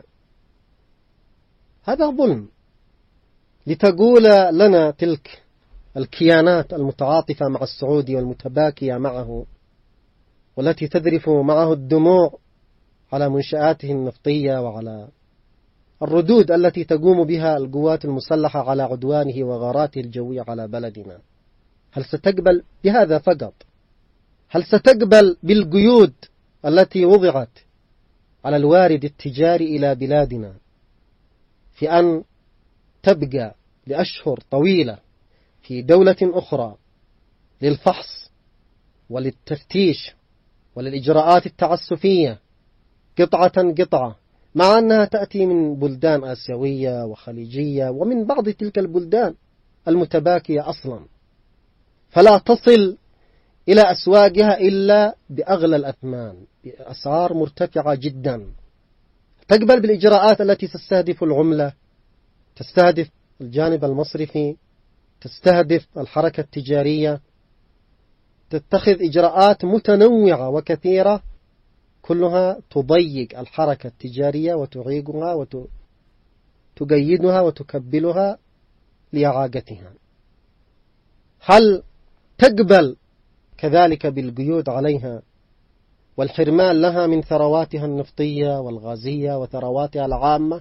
هذا ظلم. لتقول لنا تلك الكيانات المتعاطفة مع السعودي والمتباكية معه والتي تذرف معه الدموع على منشآته النفطية وعلى الردود التي تقوم بها القوات المسلحة على عدوانه وغاراته الجوية على بلدنا، هل ستقبل بهذا فقط؟ هل ستقبل بالقيود التي وضعت على الوارد التجاري إلى بلادنا في أن تبقى لأشهر طويلة في دولة أخرى للفحص وللتفتيش وللإجراءات التعسفية قطعة قطعة، مع أنها تأتي من بلدان آسيوية وخليجية ومن بعض تلك البلدان المتباكية أصلا، فلا تصل إلى أسواقها إلا بأغلى الأثمان بأسعار مرتفعة جدا، تقبل بالإجراءات التي تستهدف العملة، تستهدف الجانب المصرفي، تستهدف الحركة التجارية، تتخذ إجراءات متنوعة وكثيرة كلها تضيق الحركة التجارية وتعيقها وتقيدها وتكبلها لإعاقتها. هل تقبل كذلك بالقيود عليها والحرمان لها من ثرواتها النفطية والغازية وثرواتها العامة،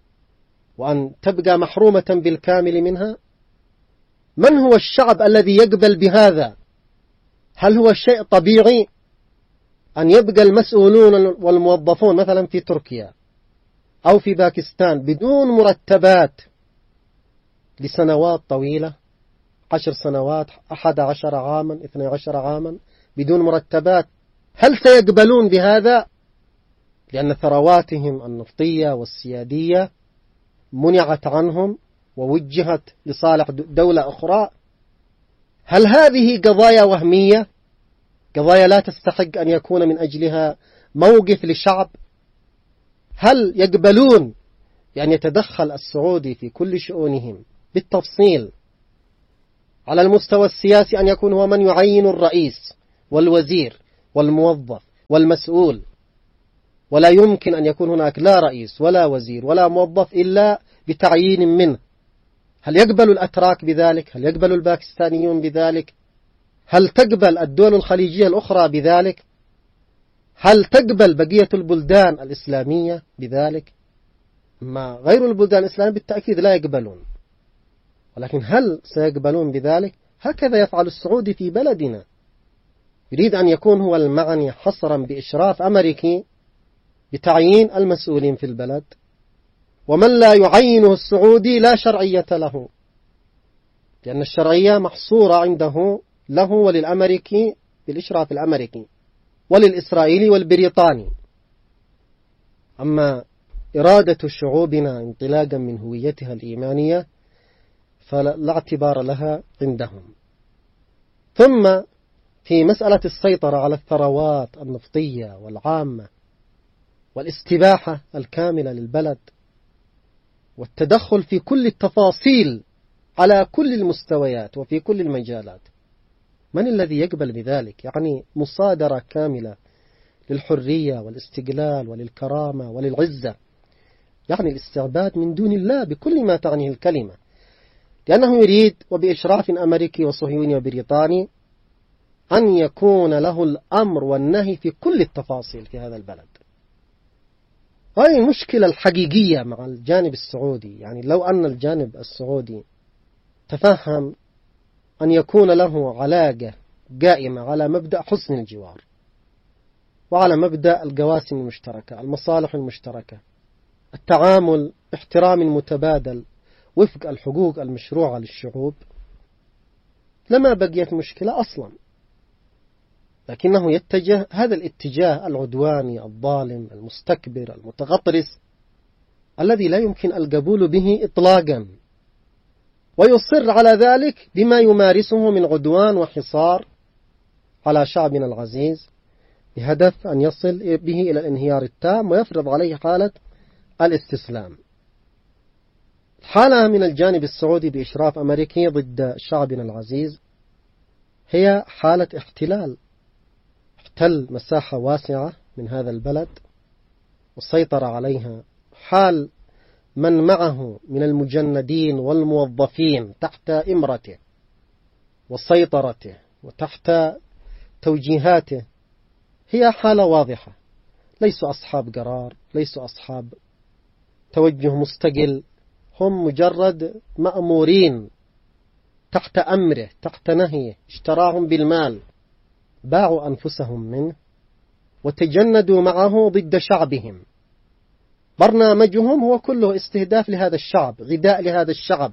وأن تبقى محرومة بالكامل منها؟ من هو الشعب الذي يقبل بهذا؟ هل هو شيء طبيعي أن يبقى المسؤولون والموظفون مثلا في تركيا أو في باكستان بدون مرتبات لسنوات طويلة، عشر سنوات، أحد عشر عاما، اثنى عشر عاما بدون مرتبات؟ هل سيقبلون بهذا؟ لأن ثرواتهم النفطية والسيادية منعت عنهم ووجهت لصالح دولة أخرى. هل هذه قضايا وهمية، قضايا لا تستحق أن يكون من أجلها موقف للشعب؟ هل يقبلون بأن يتدخل السعودي في كل شؤونهم بالتفصيل. على المستوى السياسي أن يكون هو من يعين الرئيس والوزير والموظف والمسؤول، ولا يمكن أن يكون هناك لا رئيس ولا وزير ولا موظف إلا بتعيين منه. هل يقبل الأتراك بذلك؟ هل يقبل الباكستانيون بذلك؟ هل تقبل الدول الخليجية الأخرى بذلك؟ هل تقبل بقية البلدان الإسلامية بذلك؟ ما غير البلدان الإسلامية بالتأكيد لا يقبلون، ولكن هل سيقبلون بذلك؟ هكذا يفعل السعودي في بلدنا، يريد أن يكون هو المعني حصرا بإشراف أمريكي بتعيين المسؤولين في البلد، ومن لا يعينه السعودي لا شرعية له، لأن الشرعية محصورة عنده له وللأمريكي بالإشراف الأمريكي وللإسرائيلي والبريطاني. أما إرادة شعوبنا انطلاقا من هويتها الإيمانية فلا اعتبار لها عندهم. ثم في مسألة السيطرة على الثروات النفطية والعامة والاستباحة الكاملة للبلد والتدخل في كل التفاصيل على كل المستويات وفي كل المجالات، من الذي يقبل بذلك؟ يعني مصادرة كاملة للحرية والاستقلال وللكرامة وللعزة، يعني الاستعباد من دون الله بكل ما تعنيه الكلمة، لأنه يريد وبإشراف أمريكي وصهيوني وبريطاني أن يكون له الأمر والنهي في كل التفاصيل في هذا البلد. هذه المشكلة الحقيقية مع الجانب السعودي. يعني لو أن الجانب السعودي تفهم أن يكون له علاقة قائمة على مبدأ حسن الجوار وعلى مبدأ القواسم المشتركة، المصالح المشتركة، التعامل باحترام متبادل وفق الحقوق المشروعة للشعوب، لما بقيت مشكلة أصلا. لكنه يتجه هذا الاتجاه العدواني الظالم المستكبر المتغطرس الذي لا يمكن القبول به إطلاقا، ويصر على ذلك بما يمارسه من عدوان وحصار على شعبنا العزيز بهدف أن يصل به إلى الانهيار التام ويفرض عليه حالة الاستسلام. حالة من الجانب السعودي بإشراف أمريكي ضد شعبنا العزيز هي حالة احتلال، احتل مساحة واسعة من هذا البلد والسيطرة عليها، حال من معه من المجندين والموظفين تحت إمرته وسيطرته وتحت توجيهاته، هي حالة واضحة، ليسوا أصحاب قرار، ليسوا أصحاب توجه مستقل، هم مجرد مأمورين تحت أمره تحت نهيه، اشتراهم بالمال، باعوا أنفسهم منه وتجندوا معه ضد شعبهم. برنامجهم هو كله استهداف لهذا الشعب، غذاء لهذا الشعب،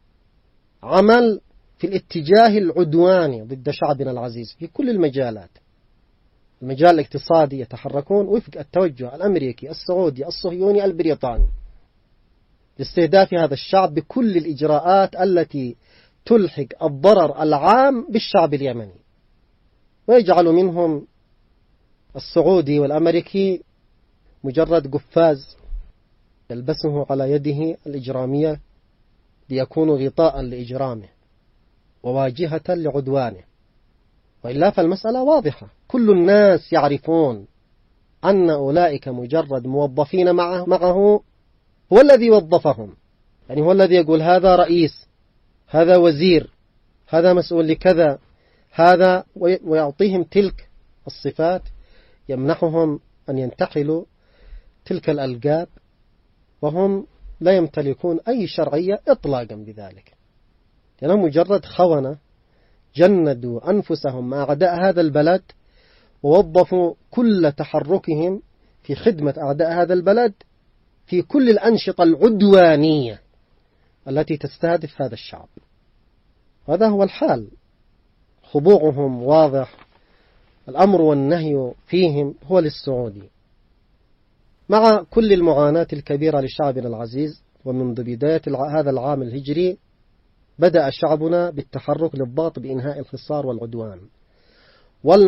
عمل في الاتجاه العدواني ضد شعبنا العزيز في كل المجالات. المجال الاقتصادي يتحركون وفق التوجه الأمريكي السعودي الصهيوني البريطاني لاستهداف هذا الشعب بكل الإجراءات التي تلحق الضرر العام بالشعب اليمني، ويجعل منهم السعودي والأمريكي مجرد قفاز يلبسه على يده الإجرامية ليكون غطاء لإجرامه وواجهة لعدوانه. وإلا فالمسألة واضحة، كل الناس يعرفون أن أولئك مجرد موظفين معه, معه هو الذي وظفهم، يعني هو الذي يقول هذا رئيس، هذا وزير، هذا مسؤول لكذا، هذا، ويعطيهم تلك الصفات، يمنحهم أن ينتحلوا تلك الألقاب وهم لا يمتلكون أي شرعية إطلاقا بذلك، لأنهم مجرد خونة جندوا أنفسهم مع أعداء هذا البلد ووظفوا كل تحركهم في خدمة أعداء هذا البلد في كل الأنشطة العدوانية التي تستهدف هذا الشعب. هذا هو الحال، خضوعهم واضح، الأمر والنهي فيهم هو للسعودي. مع كل المعاناة الكبيرة لشعبنا العزيز، ومنذ بداية هذا العام الهجري بدأ شعبنا بالتحرك للضغط بإنهاء الحصار والعدوان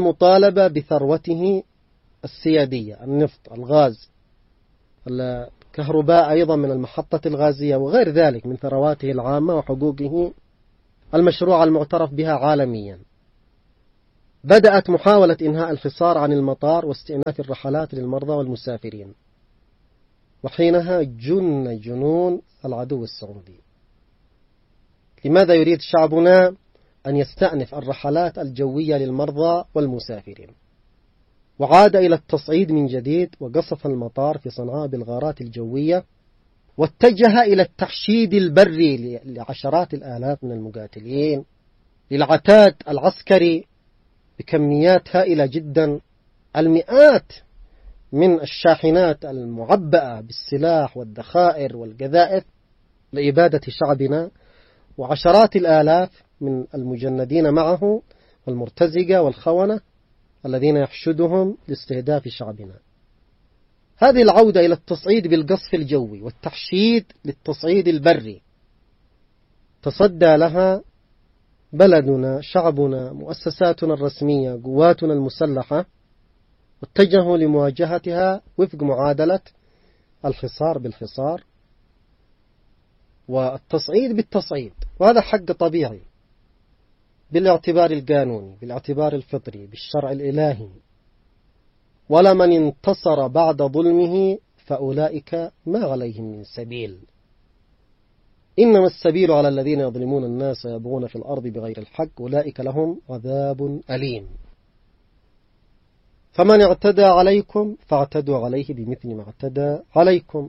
والمطالبة بثروته السيادية، النفط، الغاز، كهرباء أيضا من المحطة الغازية وغير ذلك من ثرواته العامة وحقوقه المشروعة المعترف بها عالميا. بدأت محاولة إنهاء الحصار عن المطار واستئناف الرحلات للمرضى والمسافرين، وحينها جن جنون العدو السعودي. لماذا يريد شعبنا أن يستأنف الرحلات الجوية للمرضى والمسافرين؟ وعاد إلى التصعيد من جديد وقصف المطار في صنعاء بالغارات الجوية، واتجه إلى التحشيد البري لعشرات الآلاف من المقاتلين، للعتاد العسكري بكميات هائلة جدا، المئات من الشاحنات المعبأة بالسلاح والذخائر والقذائف لإبادة شعبنا، وعشرات الآلاف من المجندين معه والمرتزقة والخونة الذين يحشدهم لاستهداف شعبنا. هذه العودة إلى التصعيد بالقصف الجوي والتحشيد للتصعيد البري تصدى لها بلدنا، شعبنا، مؤسساتنا الرسمية، قواتنا المسلحة، واتجهوا لمواجهتها وفق معادلة الحصار بالحصار والتصعيد بالتصعيد، وهذا حق طبيعي بالاعتبار القانوني، بالاعتبار الفطري، بالشرع الإلهي. ولمن انتصر بعد ظلمه فأولئك ما عليهم من سبيل، إنما السبيل على الذين يظلمون الناس ويبغون في الأرض بغير الحق أولئك لهم عذاب أليم. فمن اعتدى عليكم فاعتدوا عليه بمثل ما اعتدى عليكم.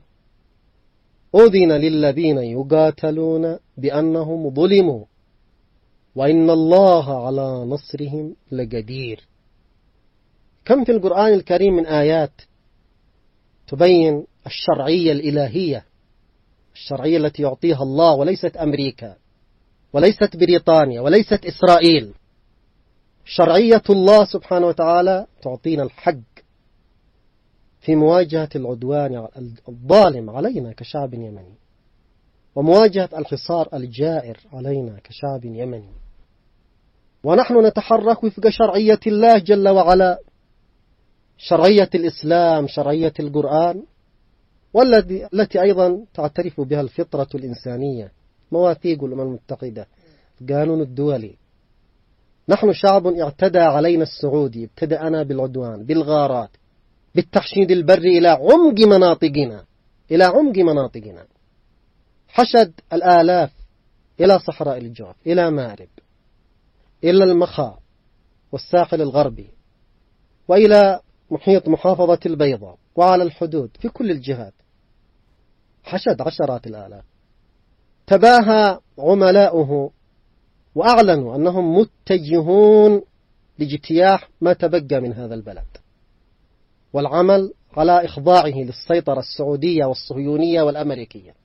أذن للذين يقاتلون بأنهم ظلموا وإن الله على نصرهم لقدير. كم في القرآن الكريم من آيات تبين الشرعية الإلهية، الشرعية التي يعطيها الله، وليست أمريكا وليست بريطانيا وليست إسرائيل. شرعية الله سبحانه وتعالى تعطينا الحق في مواجهة العدوان الظالم علينا كشعب يمني، ومواجهة الحصار الجائر علينا كشعب يمني، ونحن نتحرك وفق شرعية الله جل وعلا، شرعية الإسلام، شرعية القرآن، والتي التي أيضا تعترف بها الفطرة الإنسانية، مواثيق الأمم المتحدة، القانون الدولي. نحن شعب اعتدى علينا السعودي، ابتدأنا بالعدوان، بالغارات، بالتحشيد البري إلى عمق مناطقنا، إلى عمق مناطقنا، حشد الآلاف إلى صحراء الجوف، إلى مارب، إلى المخا والساحل الغربي، وإلى محيط محافظة البيضاء، وعلى الحدود في كل الجهات، حشد عشرات الآلاف. تباهى عملاؤه وأعلنوا أنهم متجهون لاجتياح ما تبقى من هذا البلد، والعمل على إخضاعه للسيطرة السعودية والصهيونية والأمريكية،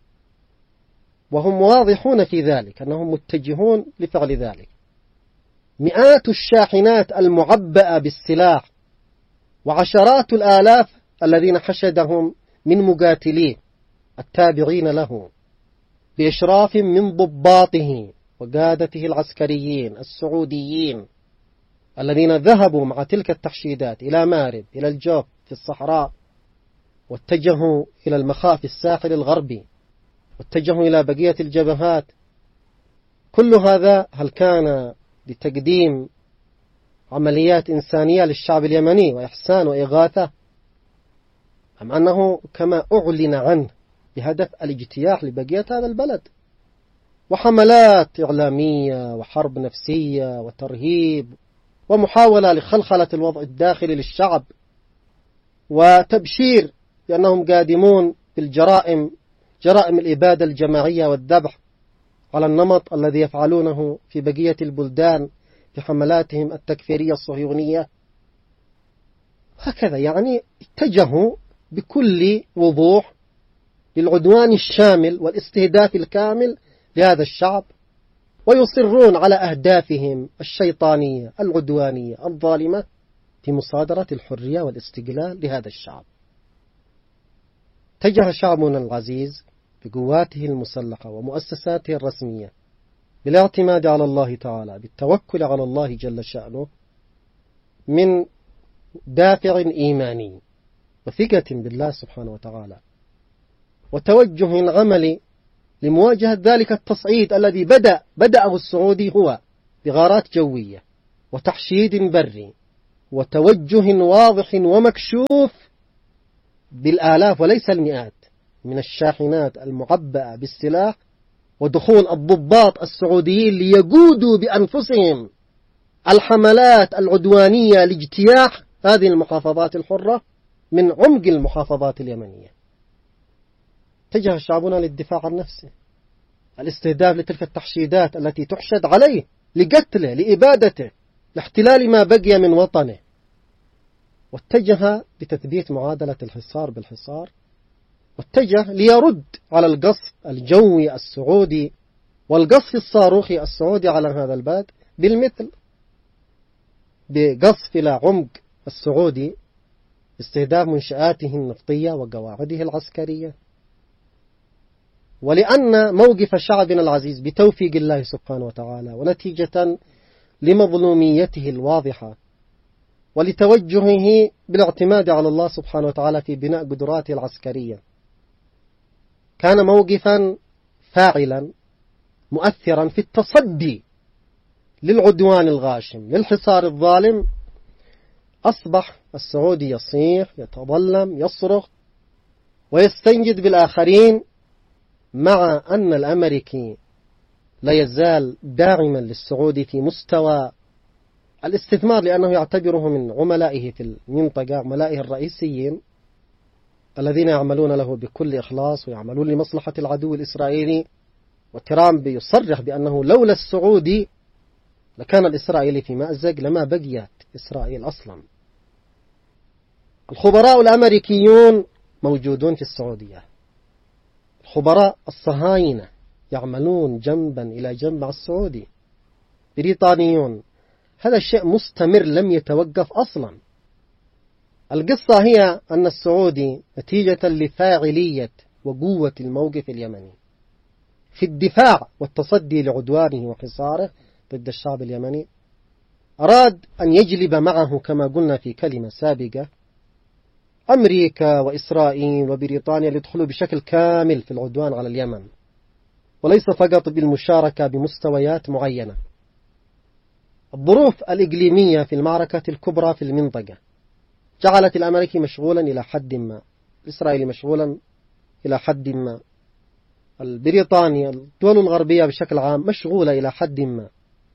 وهم واضحون في ذلك أنهم متجهون لفعل ذلك. مئات الشاحنات المعبأة بالسلاح وعشرات الآلاف الذين حشدهم من مقاتليه التابعين له بإشراف من ضباطه وقادته العسكريين السعوديين الذين ذهبوا مع تلك التحشيدات إلى مارب، إلى الجوف في الصحراء، واتجهوا إلى المخا في الساحل الغربي، واتجهوا إلى بقية الجبهات. كل هذا هل كان لتقديم عمليات إنسانية للشعب اليمني وإحسان وإغاثة، أم أنه كما أعلن عنه بهدف الاجتياح لبقية هذا البلد، وحملات إعلامية وحرب نفسية وترهيب ومحاولة لخلخلة الوضع الداخلي للشعب، وتبشير بأنهم قادمون بالجرائم، جرائم الإبادة الجماعية والذبح على النمط الذي يفعلونه في بقية البلدان في حملاتهم التكفيرية الصهيونية. هكذا يعني اتجهوا بكل وضوح للعدوان الشامل والاستهداف الكامل لهذا الشعب، ويصرون على أهدافهم الشيطانية العدوانية الظالمة في مصادرة الحرية والاستقلال لهذا الشعب. اتجه شعبنا العزيز بقواته المسلحة ومؤسساته الرسمية بالاعتماد على الله تعالى، بالتوكل على الله جل شأنه، من دافع إيماني وثقة بالله سبحانه وتعالى، وتوجه عملي لمواجهة ذلك التصعيد الذي بدأ بدأه السعودي هو بغارات جوية وتحشيد بري وتوجه واضح ومكشوف بالآلاف وليس المئات من الشاحنات المعبأة بالسلاح، ودخول الضباط السعوديين ليقودوا بأنفسهم الحملات العدوانية لاجتياح هذه المحافظات الحرة من عمق المحافظات اليمنية. اتجه شعبنا للدفاع عن نفسه، الاستهداف لتلك التحشيدات التي تحشد عليه لقتله لإبادته لاحتلال ما بقي من وطنه، واتجه لتثبيت معادلة الحصار بالحصار، واتجه ليرد على القصف الجوي السعودي والقصف الصاروخي السعودي على هذا البلد بالمثل، بقصف إلى عمق السعودي استهداف منشآته النفطية وقواعده العسكرية. ولأن موقف شعبنا العزيز بتوفيق الله سبحانه وتعالى ونتيجة لمظلوميته الواضحة ولتوجهه بالاعتماد على الله سبحانه وتعالى في بناء قدراته العسكرية، كان موقفا فاعلا مؤثرا في التصدي للعدوان الغاشم للحصار الظالم. أصبح السعودي يصيح يتظلم يصرخ ويستنجد بالآخرين، مع أن الأمريكي لا يزال داعما للسعودي في مستوى الاستثمار، لأنه يعتبره من عملائه في المنطقة، عملائه الرئيسيين الذين يعملون له بكل إخلاص ويعملون لمصلحة العدو الإسرائيلي. وترامب يصرح بأنه لولا السعودي لكان الإسرائيلي في مأزق، لما بقيت إسرائيل أصلا. الخبراء الأمريكيون موجودون في السعودية، الخبراء الصهاينة يعملون جنبا إلى جنب مع السعودي، بريطانيون. هذا الشيء مستمر لم يتوقف أصلا. القصة هي أن السعودي نتيجة لفاعلية وقوة الموقف اليمني في الدفاع والتصدي لعدوانه وحصاره ضد الشعب اليمني، أراد أن يجلب معه كما قلنا في كلمة سابقة أمريكا وإسرائيل وبريطانيا ليدخلوا بشكل كامل في العدوان على اليمن، وليس فقط بالمشاركة بمستويات معينة. الظروف الإقليمية في المعركة الكبرى في المنطقة جعلت الأمريكي مشغولا إلى حد ما، الإسرائيلي مشغولا إلى حد ما، البريطانيا الدول الغربية بشكل عام مشغولة إلى حد ما.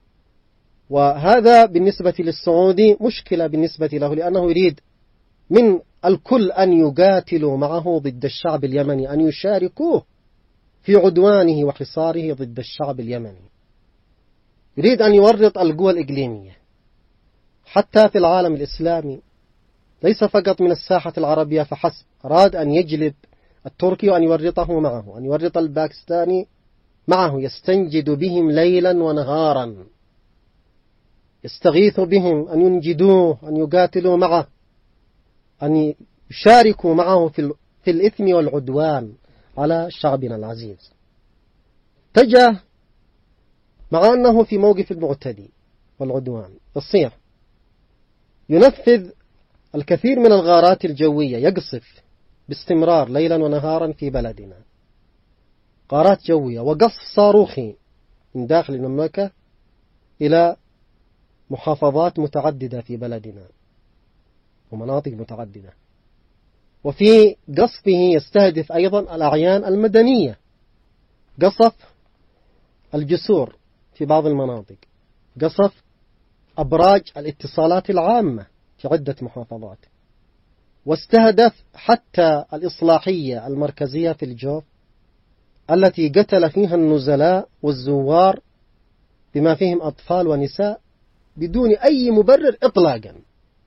وهذا بالنسبة للسعودي مشكلة بالنسبة له، لأنه يريد من الكل أن يقاتلوا معه ضد الشعب اليمني، أن يشاركوه في عدوانه وحصاره ضد الشعب اليمني. يريد أن يورط القوى الإقليمية حتى في العالم الإسلامي، ليس فقط من الساحة العربية فحسب. أراد أن يجلب التركي وأن يورطه معه، أن يورط الباكستاني معه، يستنجد بهم ليلا ونهارا، يستغيث بهم، أن ينجدوه، أن يقاتلوا معه، أن يشاركوا معه في في الإثم والعدوان على شعبنا العزيز. اتجه مع أنه في موقف المعتدي والعدوان يصيح ينفذ الكثير من الغارات الجوية، يقصف باستمرار ليلا ونهارا في بلدنا، غارات جوية وقصف صاروخي من داخل المملكة إلى محافظات متعددة في بلدنا ومناطق متعددة. وفي قصفه يستهدف أيضا الأعيان المدنية، قصف الجسور في بعض المناطق، قصف أبراج الاتصالات العامة في عدة محافظات، واستهدف حتى الإصلاحية المركزية في الجوف التي قتل فيها النزلاء والزوار بما فيهم أطفال ونساء بدون أي مبرر إطلاقا.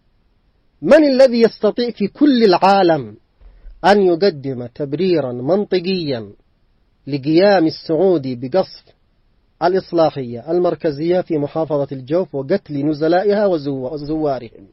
من الذي يستطيع في كل العالم أن يقدم تبريرا منطقيا لقيام السعودي بقصف الإصلاحية المركزية في محافظة الجوف وقتل نزلائها وزوارهم؟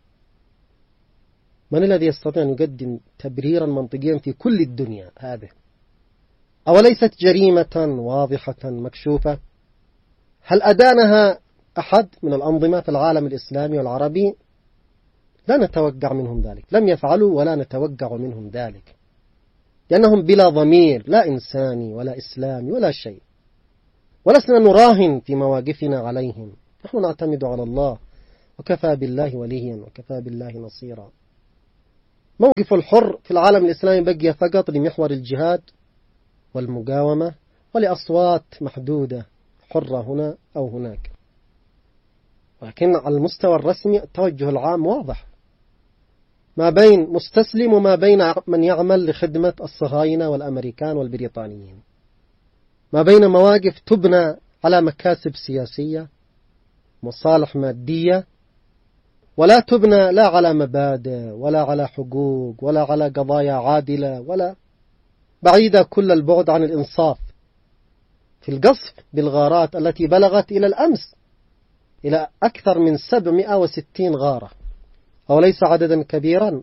من الذي يستطيع أن يقدم تبريرا منطقيا في كل الدنيا هذه؟ أوليست جريمة واضحة مكشوفة؟ هل أدانها أحد من الأنظمة في العالم الإسلامي والعربي؟ لا نتوقع منهم ذلك، لم يفعلوا ولا نتوقع منهم ذلك. لأنهم بلا ضمير، لا إنساني ولا إسلامي ولا شيء، ولسنا نراهن في مواقفنا عليهم، نحن نعتمد على الله، وكفى بالله وليا وكفى بالله نصيرا. موقف الحر في العالم الإسلامي بقي فقط لمحور الجهاد والمقاومة ولأصوات محدودة حرة هنا أو هناك، ولكن على المستوى الرسمي التوجه العام واضح، ما بين مستسلم وما بين من يعمل لخدمة الصهاينة والأمريكان والبريطانيين، ما بين مواقف تبنى على مكاسب سياسية مصالح مادية، ولا تبنى لا على مبادئ ولا على حقوق ولا على قضايا عادلة، ولا بعيدة كل البعد عن الإنصاف في القصف بالغارات التي بلغت إلى الأمس إلى أكثر من سبعمائة وستين غارة، أو ليس عددا كبيرا؟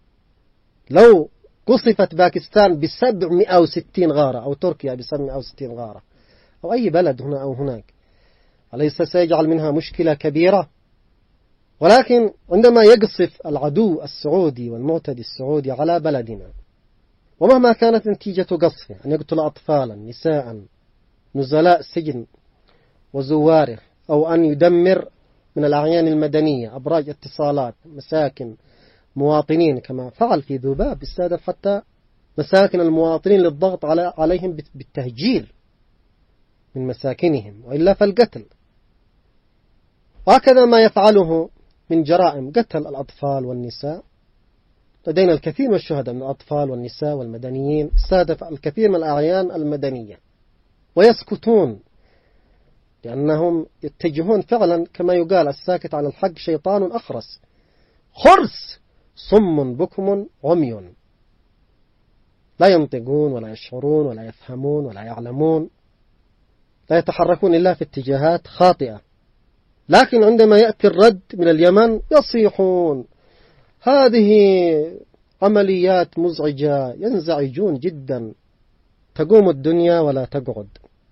لو قصفت باكستان بسبعمائة وستين غارة، أو تركيا بسبعمائة وستين غارة، أو أي بلد هنا أو هناك، أليس سيجعل منها مشكلة كبيرة؟ ولكن عندما يقصف العدو السعودي والمعتدي السعودي على بلدنا، ومهما كانت نتيجة قصفه، أن يقتل أطفالا نساء نزلاء سجن وزواره، أو أن يدمر من الأعيان المدنية أبراج اتصالات مساكن مواطنين كما فعل في ذباب، استهدف حتى مساكن المواطنين للضغط عليهم بالتهجير من مساكنهم، وإلا فالقتل. وهكذا ما يفعله من جرائم قتل الأطفال والنساء، لدينا الكثير من الشهداء من الأطفال والنساء والمدنيين، استهدف الكثير من الأعيان المدنية ويسكتون، لأنهم يتجهون فعلا كما يقال الساكت على الحق شيطان أخرس، خرس صم بكم عمي، لا ينطقون ولا يشعرون ولا يفهمون ولا يعلمون، لا يتحركون إلا في اتجاهات خاطئة. لكن عندما يأتي الرد من اليمن يصيحون، هذه عمليات مزعجة، ينزعجون جدا، تقوم الدنيا ولا تقعد.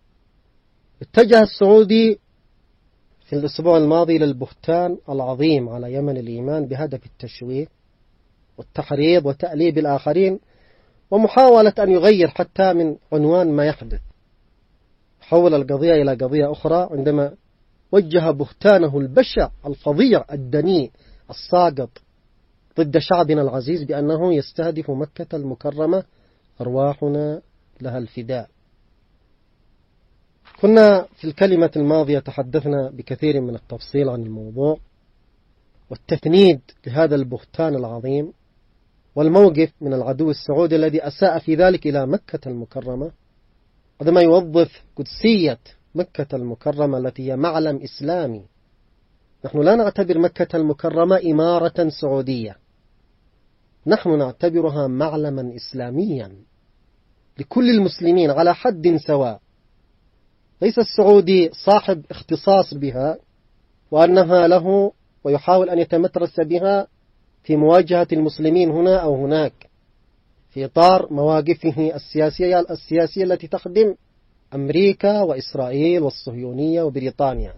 اتجه السعودي في الأسبوع الماضي للبهتان العظيم على يمن الإيمان بهدف التشويه والتحريض وتأليب الآخرين، ومحاولة أن يغير حتى من عنوان ما يحدث، حول القضية إلى قضية أخرى، عندما وجه بهتانه البشع الفظيع الدنيء الساقط ضد شعبنا العزيز بأنه يستهدف مكة المكرمة، أرواحنا لها الفداء. كنا في الكلمة الماضية تحدثنا بكثير من التفصيل عن الموضوع والتفنيد لهذا البهتان العظيم، والموقف من العدو السعودي الذي أساء في ذلك إلى مكة المكرمة، عندما يوظف قدسية مكة المكرمة التي هي معلم إسلامي. نحن لا نعتبر مكة المكرمة إمارة سعودية، نحن نعتبرها معلما إسلاميا لكل المسلمين على حد سواء، ليس السعودي صاحب اختصاص بها وأنها له ويحاول أن يتمترس بها في مواجهة المسلمين هنا أو هناك في إطار مواقفه السياسية السياسية التي تخدم أمريكا وإسرائيل والصهيونية وبريطانيا.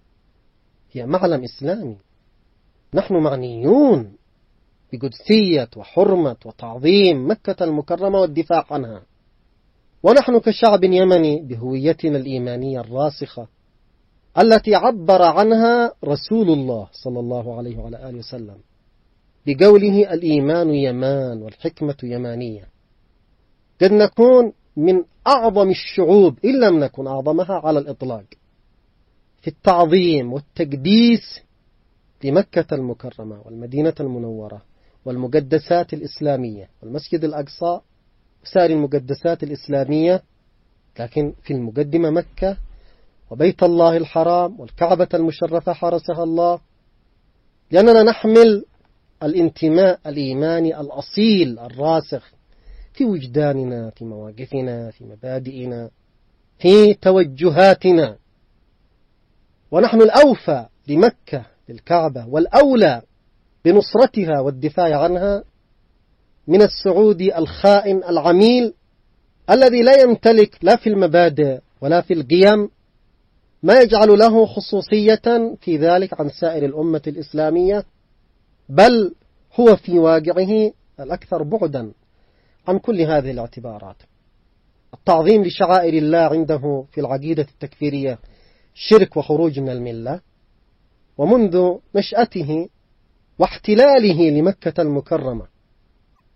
هي معلم إسلامي، نحن معنيون بقدسية وحرمة وتعظيم مكة المكرمة والدفاع عنها، ونحن كشعب يمني بهويتنا الإيمانية الراسخة التي عبر عنها رسول الله صلى الله عليه وعلى آله وسلم بقوله الإيمان يمان والحكمة يمانية، قد نكون من أعظم الشعوب إن لم نكن أعظمها على الإطلاق في التعظيم والتقديس لمكة المكرمة والمدينة المنورة والمقدسات الإسلامية والمسجد الأقصى وسائر المقدسات الإسلامية، لكن في المقدمة مكة وبيت الله الحرام والكعبة المشرفة حرسها الله، لأننا نحمل الانتماء الإيماني الأصيل الراسخ في وجداننا، في مواقفنا، في مبادئنا، في توجهاتنا، ونحن الأوفى لمكة للكعبة والأولى بنصرتها والدفاع عنها من السعودي الخائن العميل الذي لا يمتلك لا في المبادئ ولا في القيم ما يجعل له خصوصية في ذلك عن سائر الأمة الإسلامية، بل هو في واقعه الأكثر بعدا عن كل هذه الاعتبارات. التعظيم لشعائر الله عنده في العقيدة التكفيرية شرك وخروج من الملة، ومنذ نشأته واحتلاله لمكة المكرمة